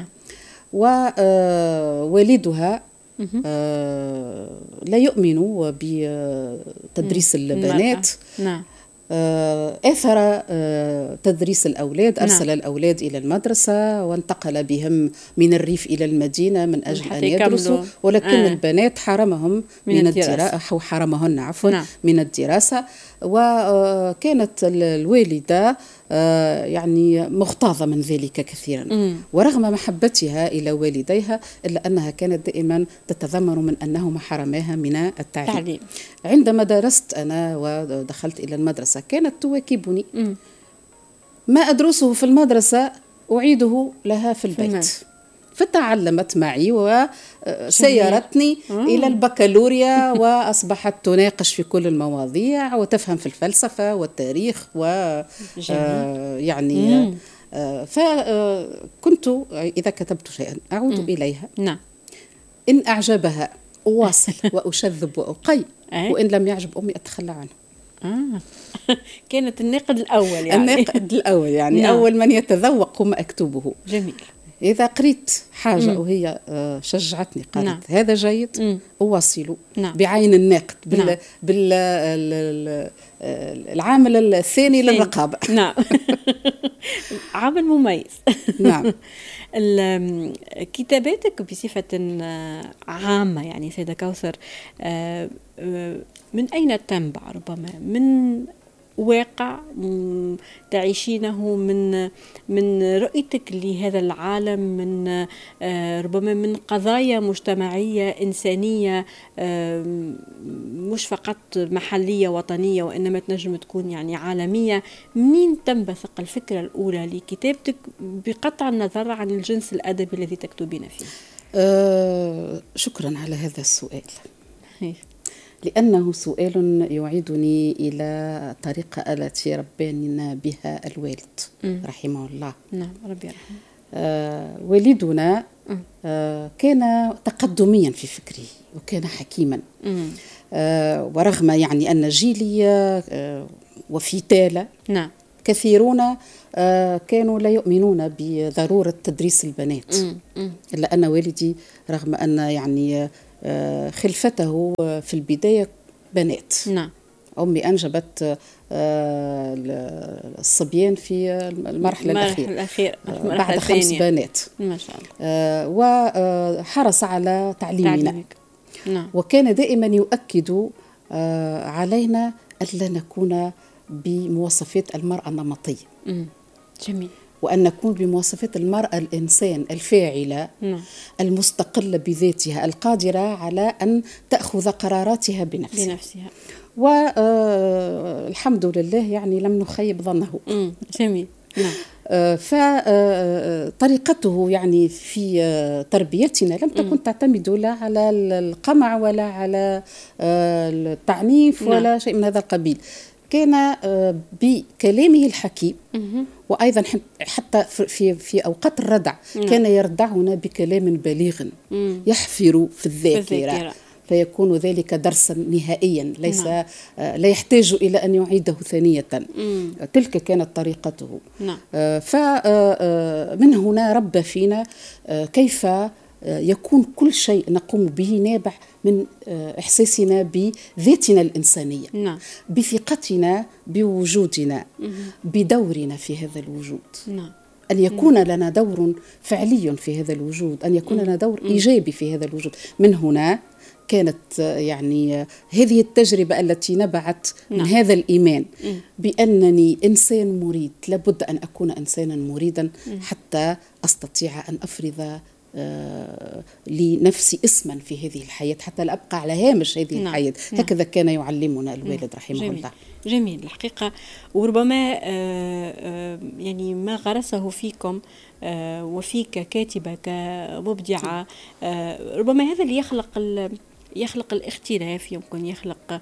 Speaker 3: ووالدها آه لا يؤمن بتدريس البنات. نعم. آه آثر آه تدريس الأولاد، أرسل نعم. الأولاد إلى المدرسة وانتقل بهم من الريف إلى المدينة من أجل أن يدرسوا، ولكن آه. البنات حرمهم من, من الدراسة أو حرمهن عفوا نعم. من الدراسة. وكانت الوالدة يعني مغتاظة من ذلك كثيرا م. ورغم محبتها إلى والديها إلا أنها كانت دائما تتذمر من أنهما حرماها من التعليم. تعليم. عندما درست أنا ودخلت إلى المدرسة كانت تواكبني م. ما أدرسه في المدرسة أعيده لها في البيت في فتعلمت معي وسيرتني إلى البكالوريا وأصبحت تناقش في كل المواضيع وتفهم في الفلسفة والتاريخ و آه يعني آه فكنت إذا كتبت شيئا أعود مم. إليها نعم. إن أعجبها أواصل وأشذب وأقيم وإن لم يعجب أمي أتخلى عنه.
Speaker 2: آه. كانت الناقد الأول يعني
Speaker 3: الناقد الأول يعني نعم. أول من يتذوق ما أكتبه.
Speaker 2: جميل.
Speaker 3: إذا قريت حاجة مم. وهي شجعتني قالت نعم. هذا جيد مم. أواصل نعم. بعين الناقد بال... نعم. بالعامل الثاني للرقابة. نعم.
Speaker 2: عامل مميز.
Speaker 3: نعم.
Speaker 2: كتاباتك بصفة عامة يعني سيدة كوثر من أين تنبع؟ ربما من واقع تعيشينه، من من رؤيتك لهذا العالم، من ربما من قضايا مجتمعية إنسانية مش فقط محلية وطنية وإنما تنجم تكون يعني عالمية. منين تنبثق الفكرة الأولى لكتابتك بقطع النظر عن الجنس الأدبي الذي تكتبين فيه؟
Speaker 3: أه شكرا على هذا السؤال لأنه سؤال يعيدني إلى الطريقة التي ربينا بها الوالد م. رحمه الله.
Speaker 2: نعم ربي يرحمه.
Speaker 3: آه والدنا آه كان تقدميا في فكره وكان حكيما آه ورغم يعني أن جيلي آه وفي تالة نعم. كثيرون آه كانوا لا يؤمنون بضرورة تدريس البنات م. م. إلا أن والدي رغم أن يعني خلفته في البداية بنات. نعم. أمي أنجبت الصبيان في المرحلة الأخيرة,
Speaker 2: الأخيرة.
Speaker 3: بعد خمس بنات
Speaker 2: ما شاء الله.
Speaker 3: وحرص على تعليمنا. تعليمك. نعم. وكان دائما يؤكد علينا ألا نكون بمواصفات المرأة النمطية.
Speaker 2: جميل.
Speaker 3: وأن نكون بمواصفات المرأة الإنسان الفاعلة نعم. المستقلة بذاتها القادرة على أن تأخذ قراراتها بنفسها,
Speaker 2: بنفسها.
Speaker 3: والحمد لله يعني لم نخيب ظنه.
Speaker 2: جميل. نعم.
Speaker 3: فطريقته يعني في تربيتنا لم تكن تعتمد لا على القمع ولا على التعنيف ولا شيء من هذا القبيل. كان بكلامه الحكيم، وأيضا حتى في في أوقات الردع كان يردعنا بكلام بليغ يحفر في الذاكرة، فيكون ذلك درسا نهائيا ليس نعم. لا يحتاج إلى أن يعيده ثانية. مم. تلك كانت طريقته. نعم. فمن هنا ربى فينا كيف يكون كل شيء نقوم به نابع من إحساسنا بذاتنا الإنسانية. نعم. بثقتنا بوجودنا. مم. بدورنا في هذا الوجود. نعم. أن يكون مم. لنا دور فعلي في هذا الوجود، أن يكون لنا دور مم. إيجابي في هذا الوجود. من هنا كانت يعني هذه التجربة التي نبعت نعم. من هذا الإيمان م. بأنني إنسان مريد، لابد أن أكون إنسانا مريدا م. حتى أستطيع أن أفرض آه لنفسي اسما في هذه الحياة، حتى لا أبقى على هامش هذه نعم. الحياة. نعم. هكذا كان يعلمنا الوالد نعم. رحمه جميل. الله.
Speaker 2: جميل الحقيقة. وربما آه آه يعني ما غرسه فيكم آه وفيك كاتبة كمبدعة آه ربما هذا اللي يخلق يخلق الاختلاف، يمكن يخلق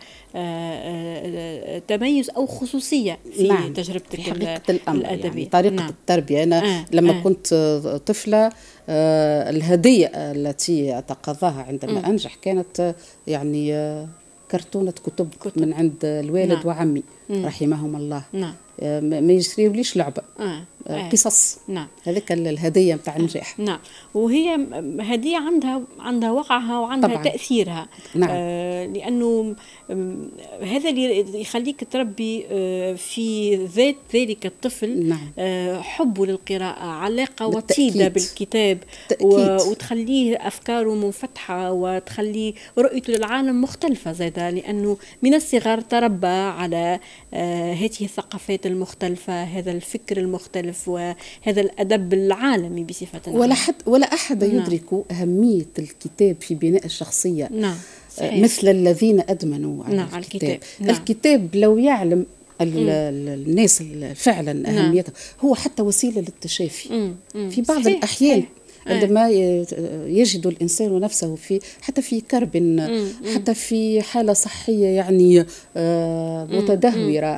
Speaker 2: تميز أو خصوصية في نعم. تجربتك الأدبية.
Speaker 3: يعني طريقة نعم. التربية. أنا آه. لما آه. كنت طفلة الهدية التي أتقاضاها عندما م. أنجح كانت يعني كرتونة كتب, كتب من عند الوالد نعم. وعمي م. رحمهم الله. نعم. ما يشتريوا ليش لعبة آه. آه. قصص. نعم. هذيك الهدية متاع النجاح.
Speaker 2: نعم. وهي هدية عندها عندها وقعها وعندها طبعاً. تأثيرها. نعم. آه لأنه هذا اللي يخليك تربي آه في ذات ذلك الطفل. نعم. آه حبه للقراءة، علاقة وطيدة بالكتاب وتخليه أفكاره منفتحة وتخليه رؤيته للعالم مختلفة زيدا، لأنه من الصغر تربى على آه هذه الثقافات المختلفة، هذا الفكر المختلف وهذا الأدب العالمي بصفة عامة.
Speaker 3: ولا حد ولا أحد نعم. يدرك أهمية الكتاب في بناء الشخصية. نعم. مثل الذين أدمنوا على نعم. الكتاب. الكتاب. نعم. الكتاب لو يعلم الناس فعلا أهميته هو حتى وسيلة للتشافي. مم. مم. في بعض صحيح. الأحيان صحيح. عندما يجد الإنسان نفسه في حتى في كرب مم. حتى في حالة صحية يعني متدهورة،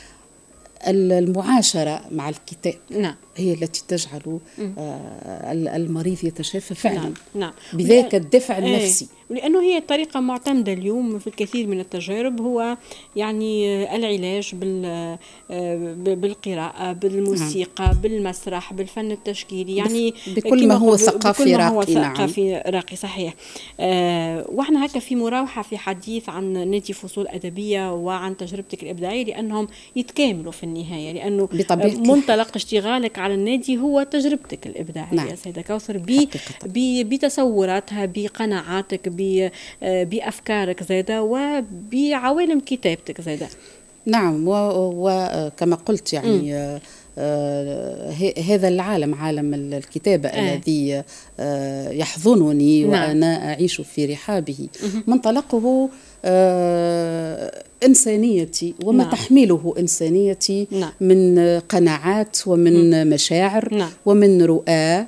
Speaker 3: المعاشرة مع الكتاب نعم. هي التي تجعل آه المريض يتشافى فعلا. نعم. نعم. بذلك الدفع النفسي.
Speaker 2: لأنه هي طريقة معتمدة اليوم في الكثير من التجارب، هو يعني العلاج بالقراءة، بالموسيقى، نعم. بالمسرح، بالفن التشكيلي، يعني
Speaker 3: بكل ما هو ثقافي راقي.
Speaker 2: ثقافي نعم. راقي صحيح. آه وإحنا هكا في مراوحة في حديث عن نادي فصول أدبية وعن تجربتك الإبداعية، لأنهم يتكاملوا في النهاية، لأنه منطلق اشتغالك على النادي هو تجربتك الإبداعية. نعم. سيدة كوثر بتصوراتها، بقناعاتك، بأفكارك زيادة، وبعوالم كتابتك زيادة.
Speaker 3: نعم. وكما قلت يعني م. آه هذا العالم، عالم الكتابة آه. الذي آه يحضنني نعم. وأنا أعيش في رحابه. منطلقه آه إنسانيتي وما نعم. تحمله إنسانيتي نعم. من قناعات ومن م. مشاعر نعم. ومن رؤى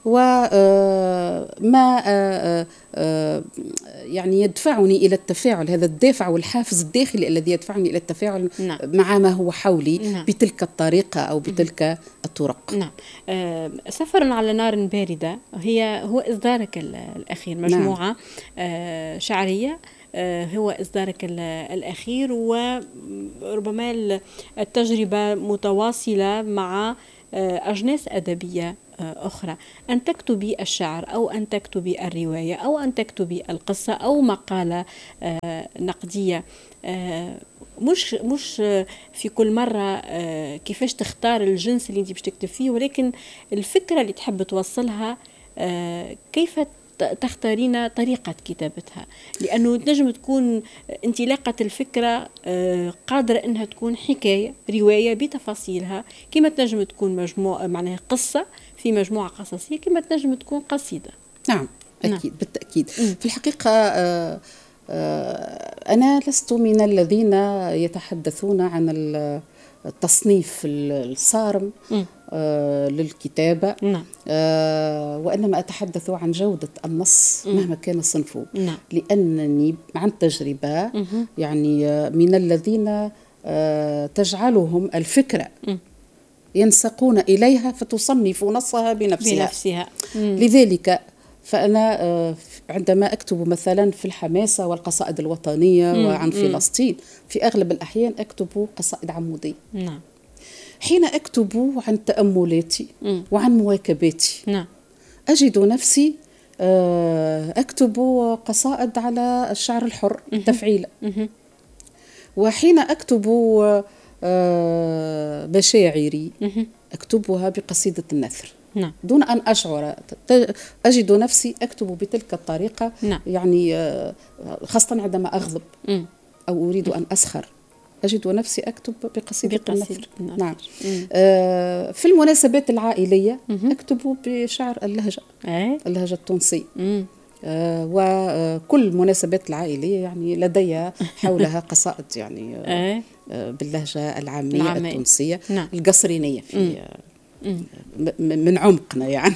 Speaker 3: وما آه آه يعني يدفعني إلى التفاعل، هذا الدافع والحافز الداخلي الذي يدفعني إلى التفاعل نعم. مع ما هو حولي نعم. بتلك الطريقة أو بتلك الطرق.
Speaker 2: نعم. آه سفر على نار باردة هي هو إصدارك الأخير، مجموعة نعم. آه شعرية هو إصدارك الأخير، وربما التجربة متواصلة مع أجناس أدبية أخرى. أن تكتبي الشعر أو أن تكتبي الرواية أو أن تكتبي القصة أو مقالة نقدية، مش مش في كل مرة كيفاش تختار الجنس اللي انت باش تكتب فيه، ولكن الفكرة اللي تحب توصلها كيف تختارين طريقة كتابتها، لأنه تنجم تكون انطلاقة الفكرة قادرة أنها تكون حكاية رواية بتفاصيلها، كما تنجم تكون مجموعة معناها قصة في مجموعة قصصية، كما تنجم تكون قصيدة.
Speaker 3: نعم أكيد. نعم. بالتأكيد. م. في الحقيقة أنا لست من الذين يتحدثون عن التصنيف الصارم م. آه للكتابة.
Speaker 2: نعم.
Speaker 3: آه وإنما أتحدث عن جودة النص مهما كان صنفه.
Speaker 2: نعم.
Speaker 3: لأنني عن تجربة يعني من الذين آه تجعلهم الفكرة م. ينسقون إليها فتصنف نصها بنفسها,
Speaker 2: بنفسها.
Speaker 3: لذلك فأنا آه عندما أكتب مثلا في الحماسة والقصائد الوطنية مم. وعن فلسطين في أغلب الأحيان أكتب قصائد عمودية.
Speaker 2: نعم.
Speaker 3: حين أكتب عن تأملاتي مم. وعن مواكباتي
Speaker 2: نعم.
Speaker 3: أجد نفسي أكتب قصائد على الشعر الحر تفعيلا. وحين أكتب مشاعري أكتبها بقصيدة النثر.
Speaker 2: نعم.
Speaker 3: دون أن أشعر أجد نفسي أكتب بتلك الطريقة.
Speaker 2: نعم.
Speaker 3: يعني خاصة عندما أغضب م. أو أريد أن أسخر أجد نفسي أكتب بقصيدة النثر. نعم. آه في المناسبات العائلية م. أكتب بشعر اللهجة
Speaker 2: أه؟
Speaker 3: اللهجة التونسية. آه وكل المناسبات العائلية يعني لدي حولها قصائد يعني آه آه باللهجة العامية العامي. التونسية. نعم. القصرينية في من عمقنا يعني.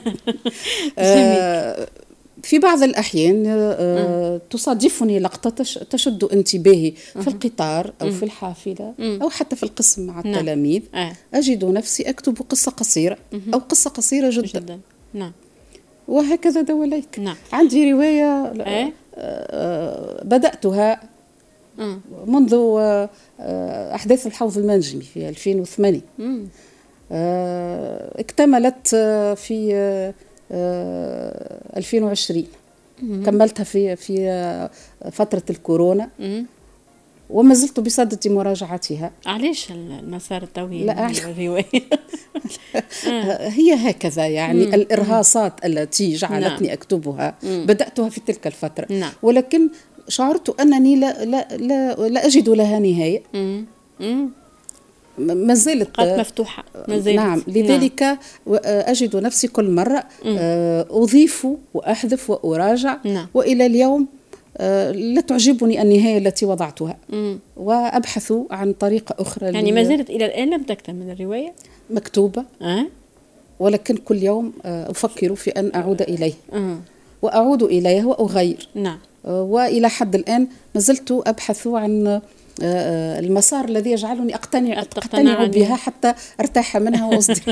Speaker 3: آه في بعض الأحيان آه تصادفني لقطة تشد انتباهي في القطار أو في الحافلة أو حتى في القسم مع التلاميذ. أجد نفسي أكتب قصة قصيرة أو قصة قصيرة جدا, جداً.
Speaker 2: نعم.
Speaker 3: وهكذا دواليك.
Speaker 2: نعم.
Speaker 3: عندي رواية آه بدأتها منذ آه أحداث الحوض المنجمي في ألفين وثمانية. آه اكتملت آه في آه ألفين وعشرين. مم. كملتها في في آه فترة الكورونا. مم. وما زلت بصدد مراجعتها.
Speaker 2: علاش المسار الطويل للرواية؟
Speaker 3: هي هكذا يعني. مم. الإرهاصات التي جعلتني. نعم. أكتبها. مم. بدأتها في تلك الفترة.
Speaker 2: نعم.
Speaker 3: ولكن شعرت أنني لا, لا, لا, لا أجد لها نهاية.
Speaker 2: مم. مم.
Speaker 3: ما زالت
Speaker 2: قد مفتوحة. ما زالت.
Speaker 3: نعم. لذلك نعم. أجد نفسي كل مرة أضيف وأحذف وأراجع.
Speaker 2: نعم.
Speaker 3: وإلى اليوم لا تعجبني النهاية التي وضعتها.
Speaker 2: مم.
Speaker 3: وأبحث عن طريقة أخرى.
Speaker 2: يعني ما زالت إلى الآن لم تكتمل الرواية؟
Speaker 3: مكتوبة.
Speaker 2: أه؟
Speaker 3: ولكن كل يوم أفكر في أن أعود إليه. أه. وأعود إليه وأغير.
Speaker 2: نعم.
Speaker 3: وإلى حد الآن ما زلت أبحث عن المسار الذي يجعلني أقتنع, أقتنع بها حتى أرتاح منها وأصدر.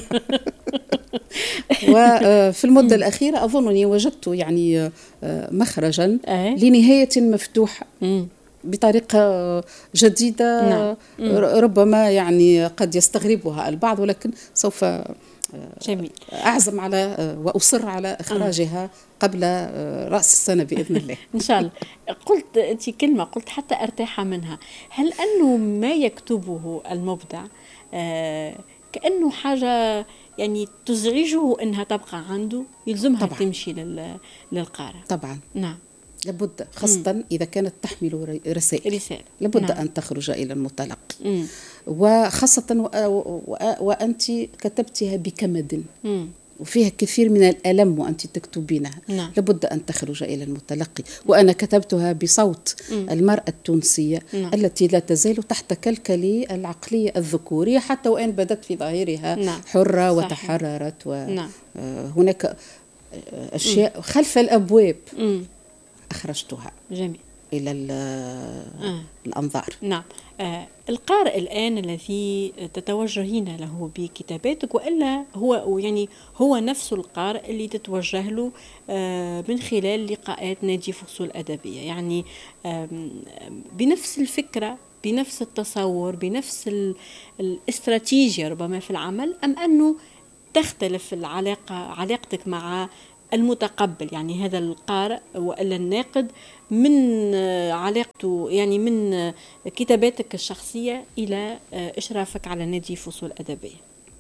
Speaker 3: وفي المدة الأخيرة أظنني وجدت يعني مخرجا أه؟ لنهاية مفتوحة. مم. بطريقة جديدة.
Speaker 2: نعم.
Speaker 3: ربما يعني قد يستغربها البعض ولكن سوف
Speaker 2: جميل.
Speaker 3: أعزم على وأصر على إخراجها قبل رأس السنة بإذن الله.
Speaker 2: إن شاء الله. قلت أنت كلمة قلت حتى أرتاح منها. هل أنه ما يكتبه المبدع آه كأنه حاجة يعني تزعجه أنها تبقى عنده يلزمها طبعا. تمشي للقارئ؟
Speaker 3: طبعا.
Speaker 2: نعم.
Speaker 3: لابد خاصة مم. إذا كانت تحمل رسائل.
Speaker 2: رسالة.
Speaker 3: لابد. نعم. أن تخرج إلى المتلقي. مم. وخاصة وأنت كتبتها بكمد. مم. وفيها كثير من الألم وأنت تكتبينها.
Speaker 2: نعم.
Speaker 3: لابد أن تخرج إلى المتلقي. وأنا كتبتها بصوت مم. المرأة التونسية. نعم. التي لا تزال تحت كلكل العقلية الذكورية حتى وإن بدت في ظاهرها. نعم. حرة. صحيح. وتحررت. وهناك نعم. أشياء مم. خلف الأبواب. مم. أخرجتها.
Speaker 2: جميل.
Speaker 3: إلى آه. الأنظار.
Speaker 2: نعم. آه القارئ الآن الذي تتوجهين له بكتاباتك وإلا هو يعني هو نفس القارئ اللي تتوجه له آه من خلال لقاءات نادي فصول أدبية يعني آه بنفس الفكرة بنفس التصور بنفس الاستراتيجية ربما في العمل أم أنه تختلف العلاقة علاقتك مع المتقبل يعني هذا القارئ وإلا الناقد من علاقته يعني من كتاباتك الشخصية إلى إشرافك على نادي فصول أدبية؟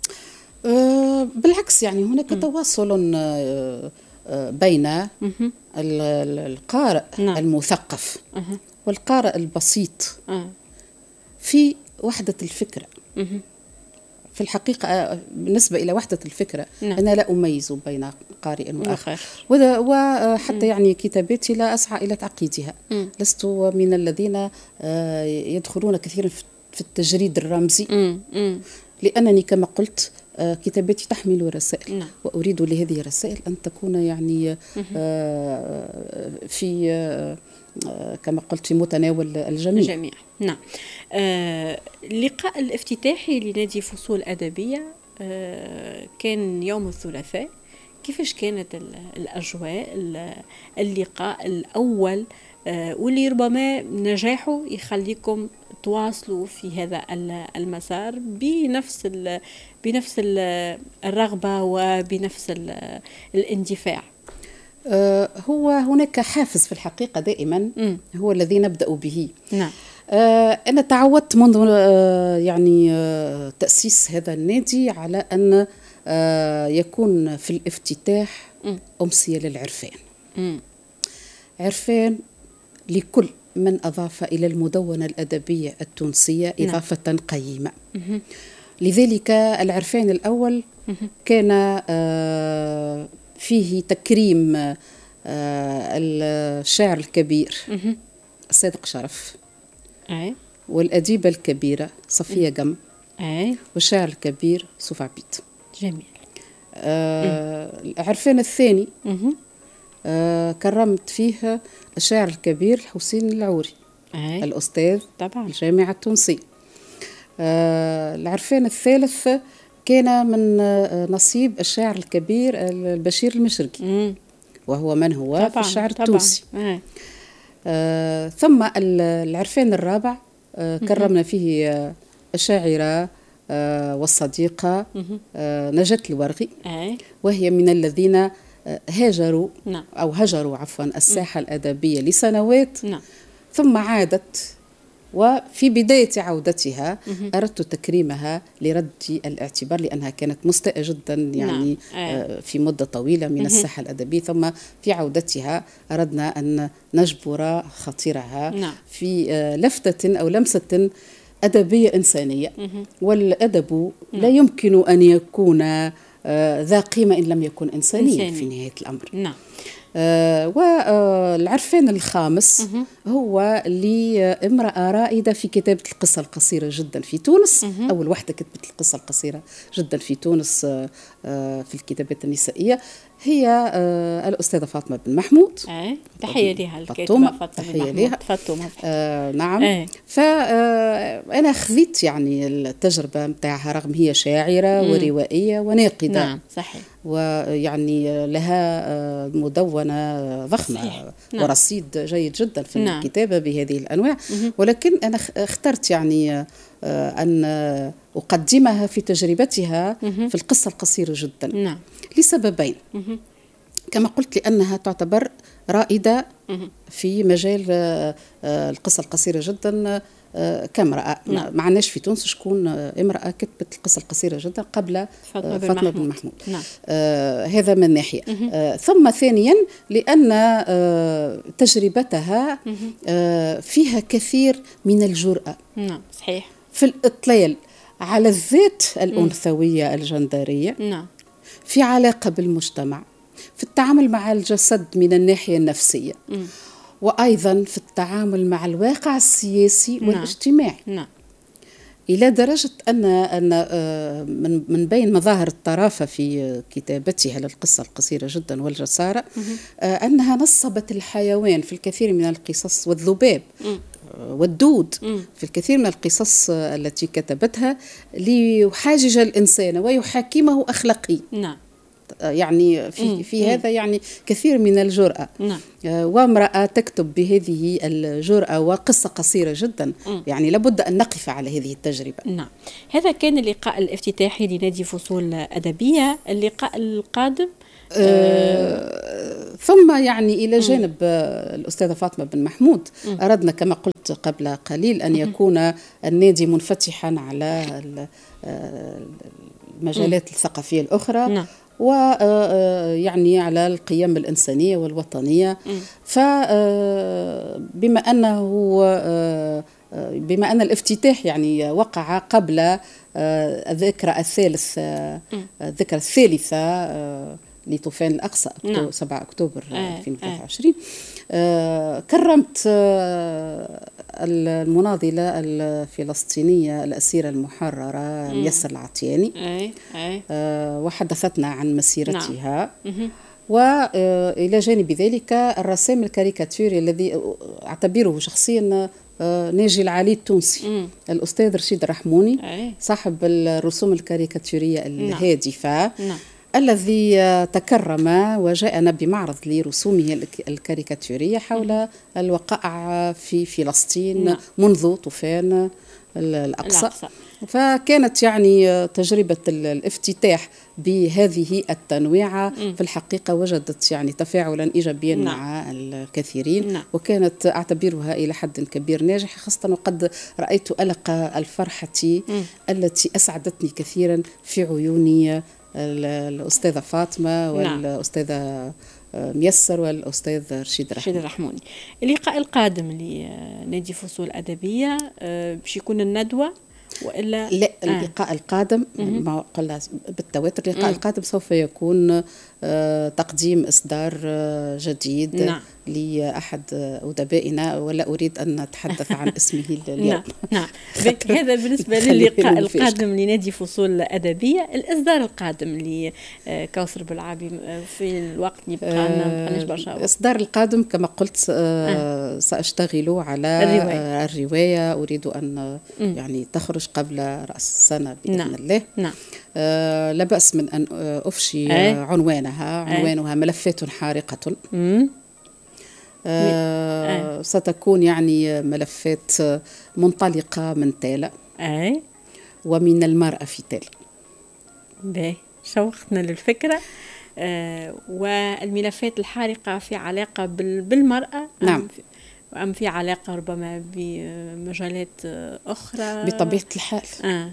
Speaker 3: أه بالعكس يعني هناك م. تواصل أه بين القارئ نعم. المثقف أه. والقارئ البسيط أه. في وحدة الفكرة. أه. في الحقيقة بالنسبة إلى وحدة الفكرة نعم. أنا لا أميز بين قارئ وآخر وحتى يعني كتاباتي لا أسعى إلى تعقيدها. م. لست من الذين يدخلون كثيرا في التجريد الرمزي. م. م. لأنني كما قلت كتابتي تحمل رسائل.
Speaker 2: نعم.
Speaker 3: وأريد لهذه الرسائل أن تكون يعني في كما قلت في متناول الجميع.
Speaker 2: الجميع. نعم. آه، اللقاء الافتتاحي لنادي فصول أدبية آه، كان يوم الثلاثاء. كيفاش كانت الأجواء اللقاء الأول آه، واللي ربما نجاحه يخليكم تواصلوا في هذا المسار بنفس ال بنفس ال الرغبة وبنفس ال الاندفاع؟
Speaker 3: آه، هو هناك حافز في الحقيقة دائما م. هو الذي نبدأ به.
Speaker 2: نعم.
Speaker 3: آه، أنا تعودت منذ آه، يعني آه، تأسيس هذا النادي على أن آه، يكون في الافتتاح م. أمسية للعرفان. م. عرفان لكل من أضاف إلى المدونة الأدبية التونسية إضافة نعم. قيمة. م. لذلك العرفان الأول م. كان آه، فيه تكريم آه، الشاعر الكبير م. صادق شرف،
Speaker 2: أي. والأديبة
Speaker 3: الكبيرة صفية قم،
Speaker 2: أي.
Speaker 3: والشاعر الكبير سوف عبيد.
Speaker 2: جميل.
Speaker 3: آه العرفان الثاني آه كرمت فيه الشاعر الكبير حسين العوري،
Speaker 2: أي.
Speaker 3: الأستاذ
Speaker 2: طبعا
Speaker 3: الجامعة التونسية. آه العرفان الثالث كان من آه نصيب الشاعر الكبير البشير المشرقي، مم. وهو من هو طبعاً. في الشعر التونسي. آه ثم العرفان الرابع آه كرمنا فيه آه الشاعرة آه والصديقة آه نجاة الورغي،
Speaker 2: أي.
Speaker 3: وهي من الذين آه هاجروا
Speaker 2: نعم.
Speaker 3: أو هجروا عفوا الساحة م. الأدبية لسنوات،
Speaker 2: نعم.
Speaker 3: ثم عادت، وفي بداية عودتها مه. أردت تكريمها لرد الاعتبار لأنها كانت مستاءة جدا يعني نعم. في مدة طويلة من مه. الساحة الأدبية، ثم في عودتها أردنا أن نجبر خطيرها
Speaker 2: نعم.
Speaker 3: في لفتة أو لمسة أدبية إنسانية. مه. والأدب نعم. لا يمكن أن يكون ذا قيمة إن لم يكن إنسانيا إنساني. في نهاية الأمر.
Speaker 2: نعم.
Speaker 3: آه والعرفان الخامس مه. هو لامرأة رائدة في كتابة القصة القصيرة جدا في تونس، مه. أول واحدة كتبت القصة القصيرة جدا في تونس آه في الكتابات النسائية، هي آه الأستاذة فاطمة بن محمود.
Speaker 2: أي. تحية لها الكاتبة فاطمة
Speaker 3: تحية لها.
Speaker 2: فاطمة.
Speaker 3: آه نعم. فأنا خذيت يعني التجربة متاعها، رغم هي شاعرة مم. وروائية وناقدة.
Speaker 2: نعم صحيح.
Speaker 3: ويعني لها مدونة ضخمة نعم. ورصيد جيد جدا في نعم. الكتابة بهذه الأنواع، مه. ولكن أنا اخترت يعني أن أقدمها في تجربتها مه. في القصة القصيرة جدا
Speaker 2: نعم.
Speaker 3: لسببين. مه. كما قلت لأنها تعتبر رائدة مه. في مجال القصة القصيرة جدا كامرأة. نعم. ما عندناش في تونس شكون امرأة كتبت القصة القصيرة جدا قبل
Speaker 2: فاطمة,
Speaker 3: فاطمة بن محمود.
Speaker 2: نعم.
Speaker 3: آه هذا من ناحية. آه ثم ثانيا لأن آه تجربتها آه فيها كثير من الجرأة.
Speaker 2: نعم صحيح.
Speaker 3: في الإطلال على الذات الأنثوية الجندرية.
Speaker 2: نعم.
Speaker 3: في علاقة بالمجتمع، في التعامل مع الجسد من الناحية النفسية، م. وأيضا في التعامل مع الواقع السياسي نعم. والاجتماعي.
Speaker 2: نعم.
Speaker 3: إلى درجة أن أن من من بين مظاهر الطرافة في كتابتها للقصة القصيرة جدا والجسارة أنها نصبت الحيوان في الكثير من القصص والذباب م. والدود م. في الكثير من القصص التي كتبتها ليحاجج الإنسان ويحاكمه أخلاقيا.
Speaker 2: نعم.
Speaker 3: يعني في في هذا يعني كثير من الجرأة.
Speaker 2: نعم.
Speaker 3: وامرأة تكتب بهذه الجرأة وقصة قصيرة جدا، م. يعني لابد أن نقف على هذه التجربة.
Speaker 2: نعم. هذا كان اللقاء الافتتاحي لنادي فصول أدبية. اللقاء القادم
Speaker 3: آه ثم يعني إلى جانب آه الأستاذة فاطمة بن محمود م. أردنا كما قلت قبل قليل أن يكون النادي منفتحا على المجالات م. الثقافية الأخرى.
Speaker 2: نعم.
Speaker 3: ويعني على القيم الإنسانية والوطنية. فبما أنه بما أن الافتتاح يعني وقع قبل الذكرى الثالث الذكرى الثالثة لطوفان الأقصى
Speaker 2: نعم.
Speaker 3: سبعة أكتوبر ألفين وثلاثة وعشرين، كرمت المناضلة الفلسطينية الأسيرة المحررة ميسر العطياني.
Speaker 2: أي أي.
Speaker 3: آه وحدثتنا عن مسيرتها. نعم. وإلى جانب ذلك الرسام الكاريكاتوري الذي أعتبره شخصيا ناجي العلي التونسي، مم. الأستاذ رشيد الرحموني، أي. صاحب الرسوم الكاريكاتورية الهادفة، نعم. الذي تكرم وجاءنا بمعرض لرسومه الكاريكاتورية حول مم. الوقائع في فلسطين، نعم. منذ طوفان الأقصى. الأقصى. فكانت يعني تجربة الافتتاح بهذه التنويعة في الحقيقة وجدت يعني تفاعلا إيجابيا، نعم. مع الكثيرين، نعم. وكانت أعتبرها إلى حد كبير ناجحة، خاصة وقد رأيت ألق الفرحة م. التي أسعدتني كثيرا في عيوني الأستاذة فاطمة والأستاذة ميسر والأستاذ رشيد الرحموني.
Speaker 2: الرحموني. اللقاء القادم لنادي فصول أدبية باش يكون الندوة وإلا
Speaker 3: لا؟ آه. اللقاء القادم ما قلنا بالتواتر، اللقاء مم. القادم سوف يكون آه تقديم إصدار آه جديد، نعم. لأحد أدبائنا، ولا أريد أن نتحدث عن اسمه اليوم.
Speaker 2: نعم. نعم. هذا بالنسبة للقاء القادم لنادي فصول أدبية. الإصدار القادم لكوثر بلعابي في الوقت يبقى لنا آه برشا.
Speaker 3: الإصدار القادم كما قلت آه آه. سأشتغل على الرواية. الرواية أريد أن م. يعني تخرج قبل رأس السنة بإذن نعم. الله. نعم. آه لا بأس من أن أفشي آه. عنوانها عنوانها آه. ملفات حارقة. م. آه ستكون يعني ملفات منطلقة من تالا
Speaker 2: أي.
Speaker 3: ومن المرأة في تالا.
Speaker 2: باهي، شوقتنا للفكرة. آه والملفات الحارقة في علاقة بالمرأة،
Speaker 3: نعم،
Speaker 2: أم في علاقة ربما بمجالات أخرى؟
Speaker 3: بطبيعة الحال. آه.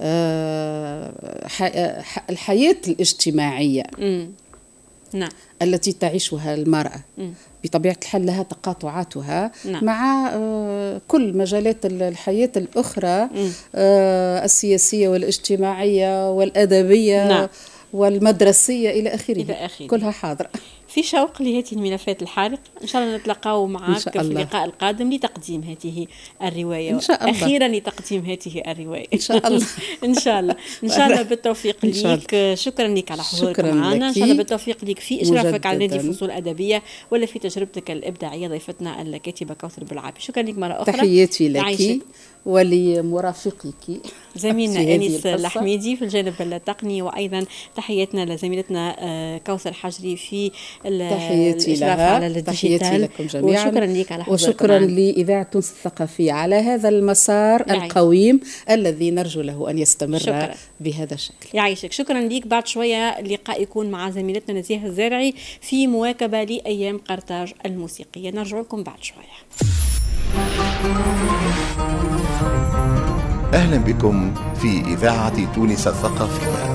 Speaker 3: آه الحياة الاجتماعية م. نعم. التي تعيشها المرأة م. بطبيعة الحال لها تقاطعاتها، نعم. مع كل مجالات الحياة الأخرى، السياسية والاجتماعية والأدبية، نعم. والمدرسية إلى آخره، إلى آخره. كلها حاضرة.
Speaker 2: في شوق لهذه الملفات الحارقة. إن شاء الله نتلاقاو معك في اللقاء القادم لتقديم هذه الرواية، إن شاء الله. أخيرا لتقديم هذه الرواية
Speaker 3: إن شاء الله.
Speaker 2: إن شاء الله إن شاء الله بالتوفيق ليك. شكرا لك على حضورك معنا. إن شاء الله بالتوفيق لك في إشرافك على نادي فصول أدبية ولا في تجربتك الإبداعية. ضيفتنا الكاتبة كوثر بلعابي، شكرا لك مرة أخرى.
Speaker 3: تحياتي لك ولمرافقك
Speaker 2: زميلنا أنيس الحميدي في الجانب التقني، وأيضا تحياتنا لزميلتنا كوثر حجري في الإشراف على الديجيتال.
Speaker 3: تحياتي لكم جميعا،
Speaker 2: وشكرا لك على حضوركم،
Speaker 3: وشكرا لإذاعة تونس الثقافية على هذا المسار يعيش. القويم الذي نرجو له أن يستمر شكرا. بهذا الشكل.
Speaker 2: يعيشك. شكرا لك. بعد شوية اللقاء يكون مع زميلتنا نزيه الزارعي في مواكبة لأيام قرطاج الموسيقية. نرجع لكم بعد شوية.
Speaker 4: أهلا بكم في إذاعة تونس الثقافية.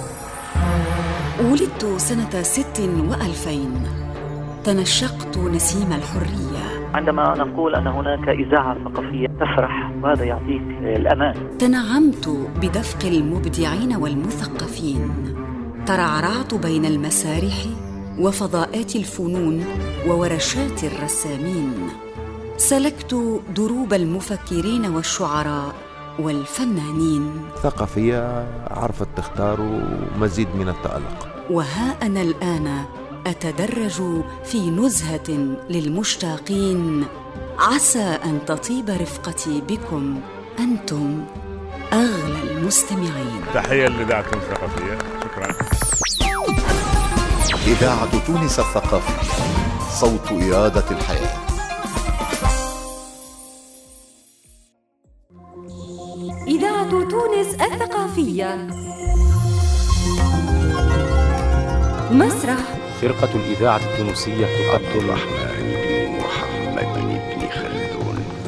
Speaker 1: ولدت سنة ست وألفين، تنشقت نسيم الحرية.
Speaker 5: عندما نقول أن هناك إذاعة ثقافية تفرح، وهذا يعطيك الأمان.
Speaker 1: تنعمت بدفق المبدعين والمثقفين، ترعرعت بين المسارح وفضاءات الفنون وورشات الرسامين، سلكت دروب المفكرين والشعراء والفنانين.
Speaker 6: ثقافية عرفت تختار مزيد من التألق.
Speaker 1: وها أنا الآن أتدرج في نزهة للمشتاقين، عسى أن تطيب رفقتي بكم أنتم أغلى المستمعين.
Speaker 7: تحية لإذاعة تونس الثقافية. شكرا.
Speaker 4: إذاعة تونس الثقافية، صوت إرادة الحياة.
Speaker 1: إذاعة تونس الثقافية. مسرح
Speaker 8: فرقة الإذاعة التونسية عبد الرحمن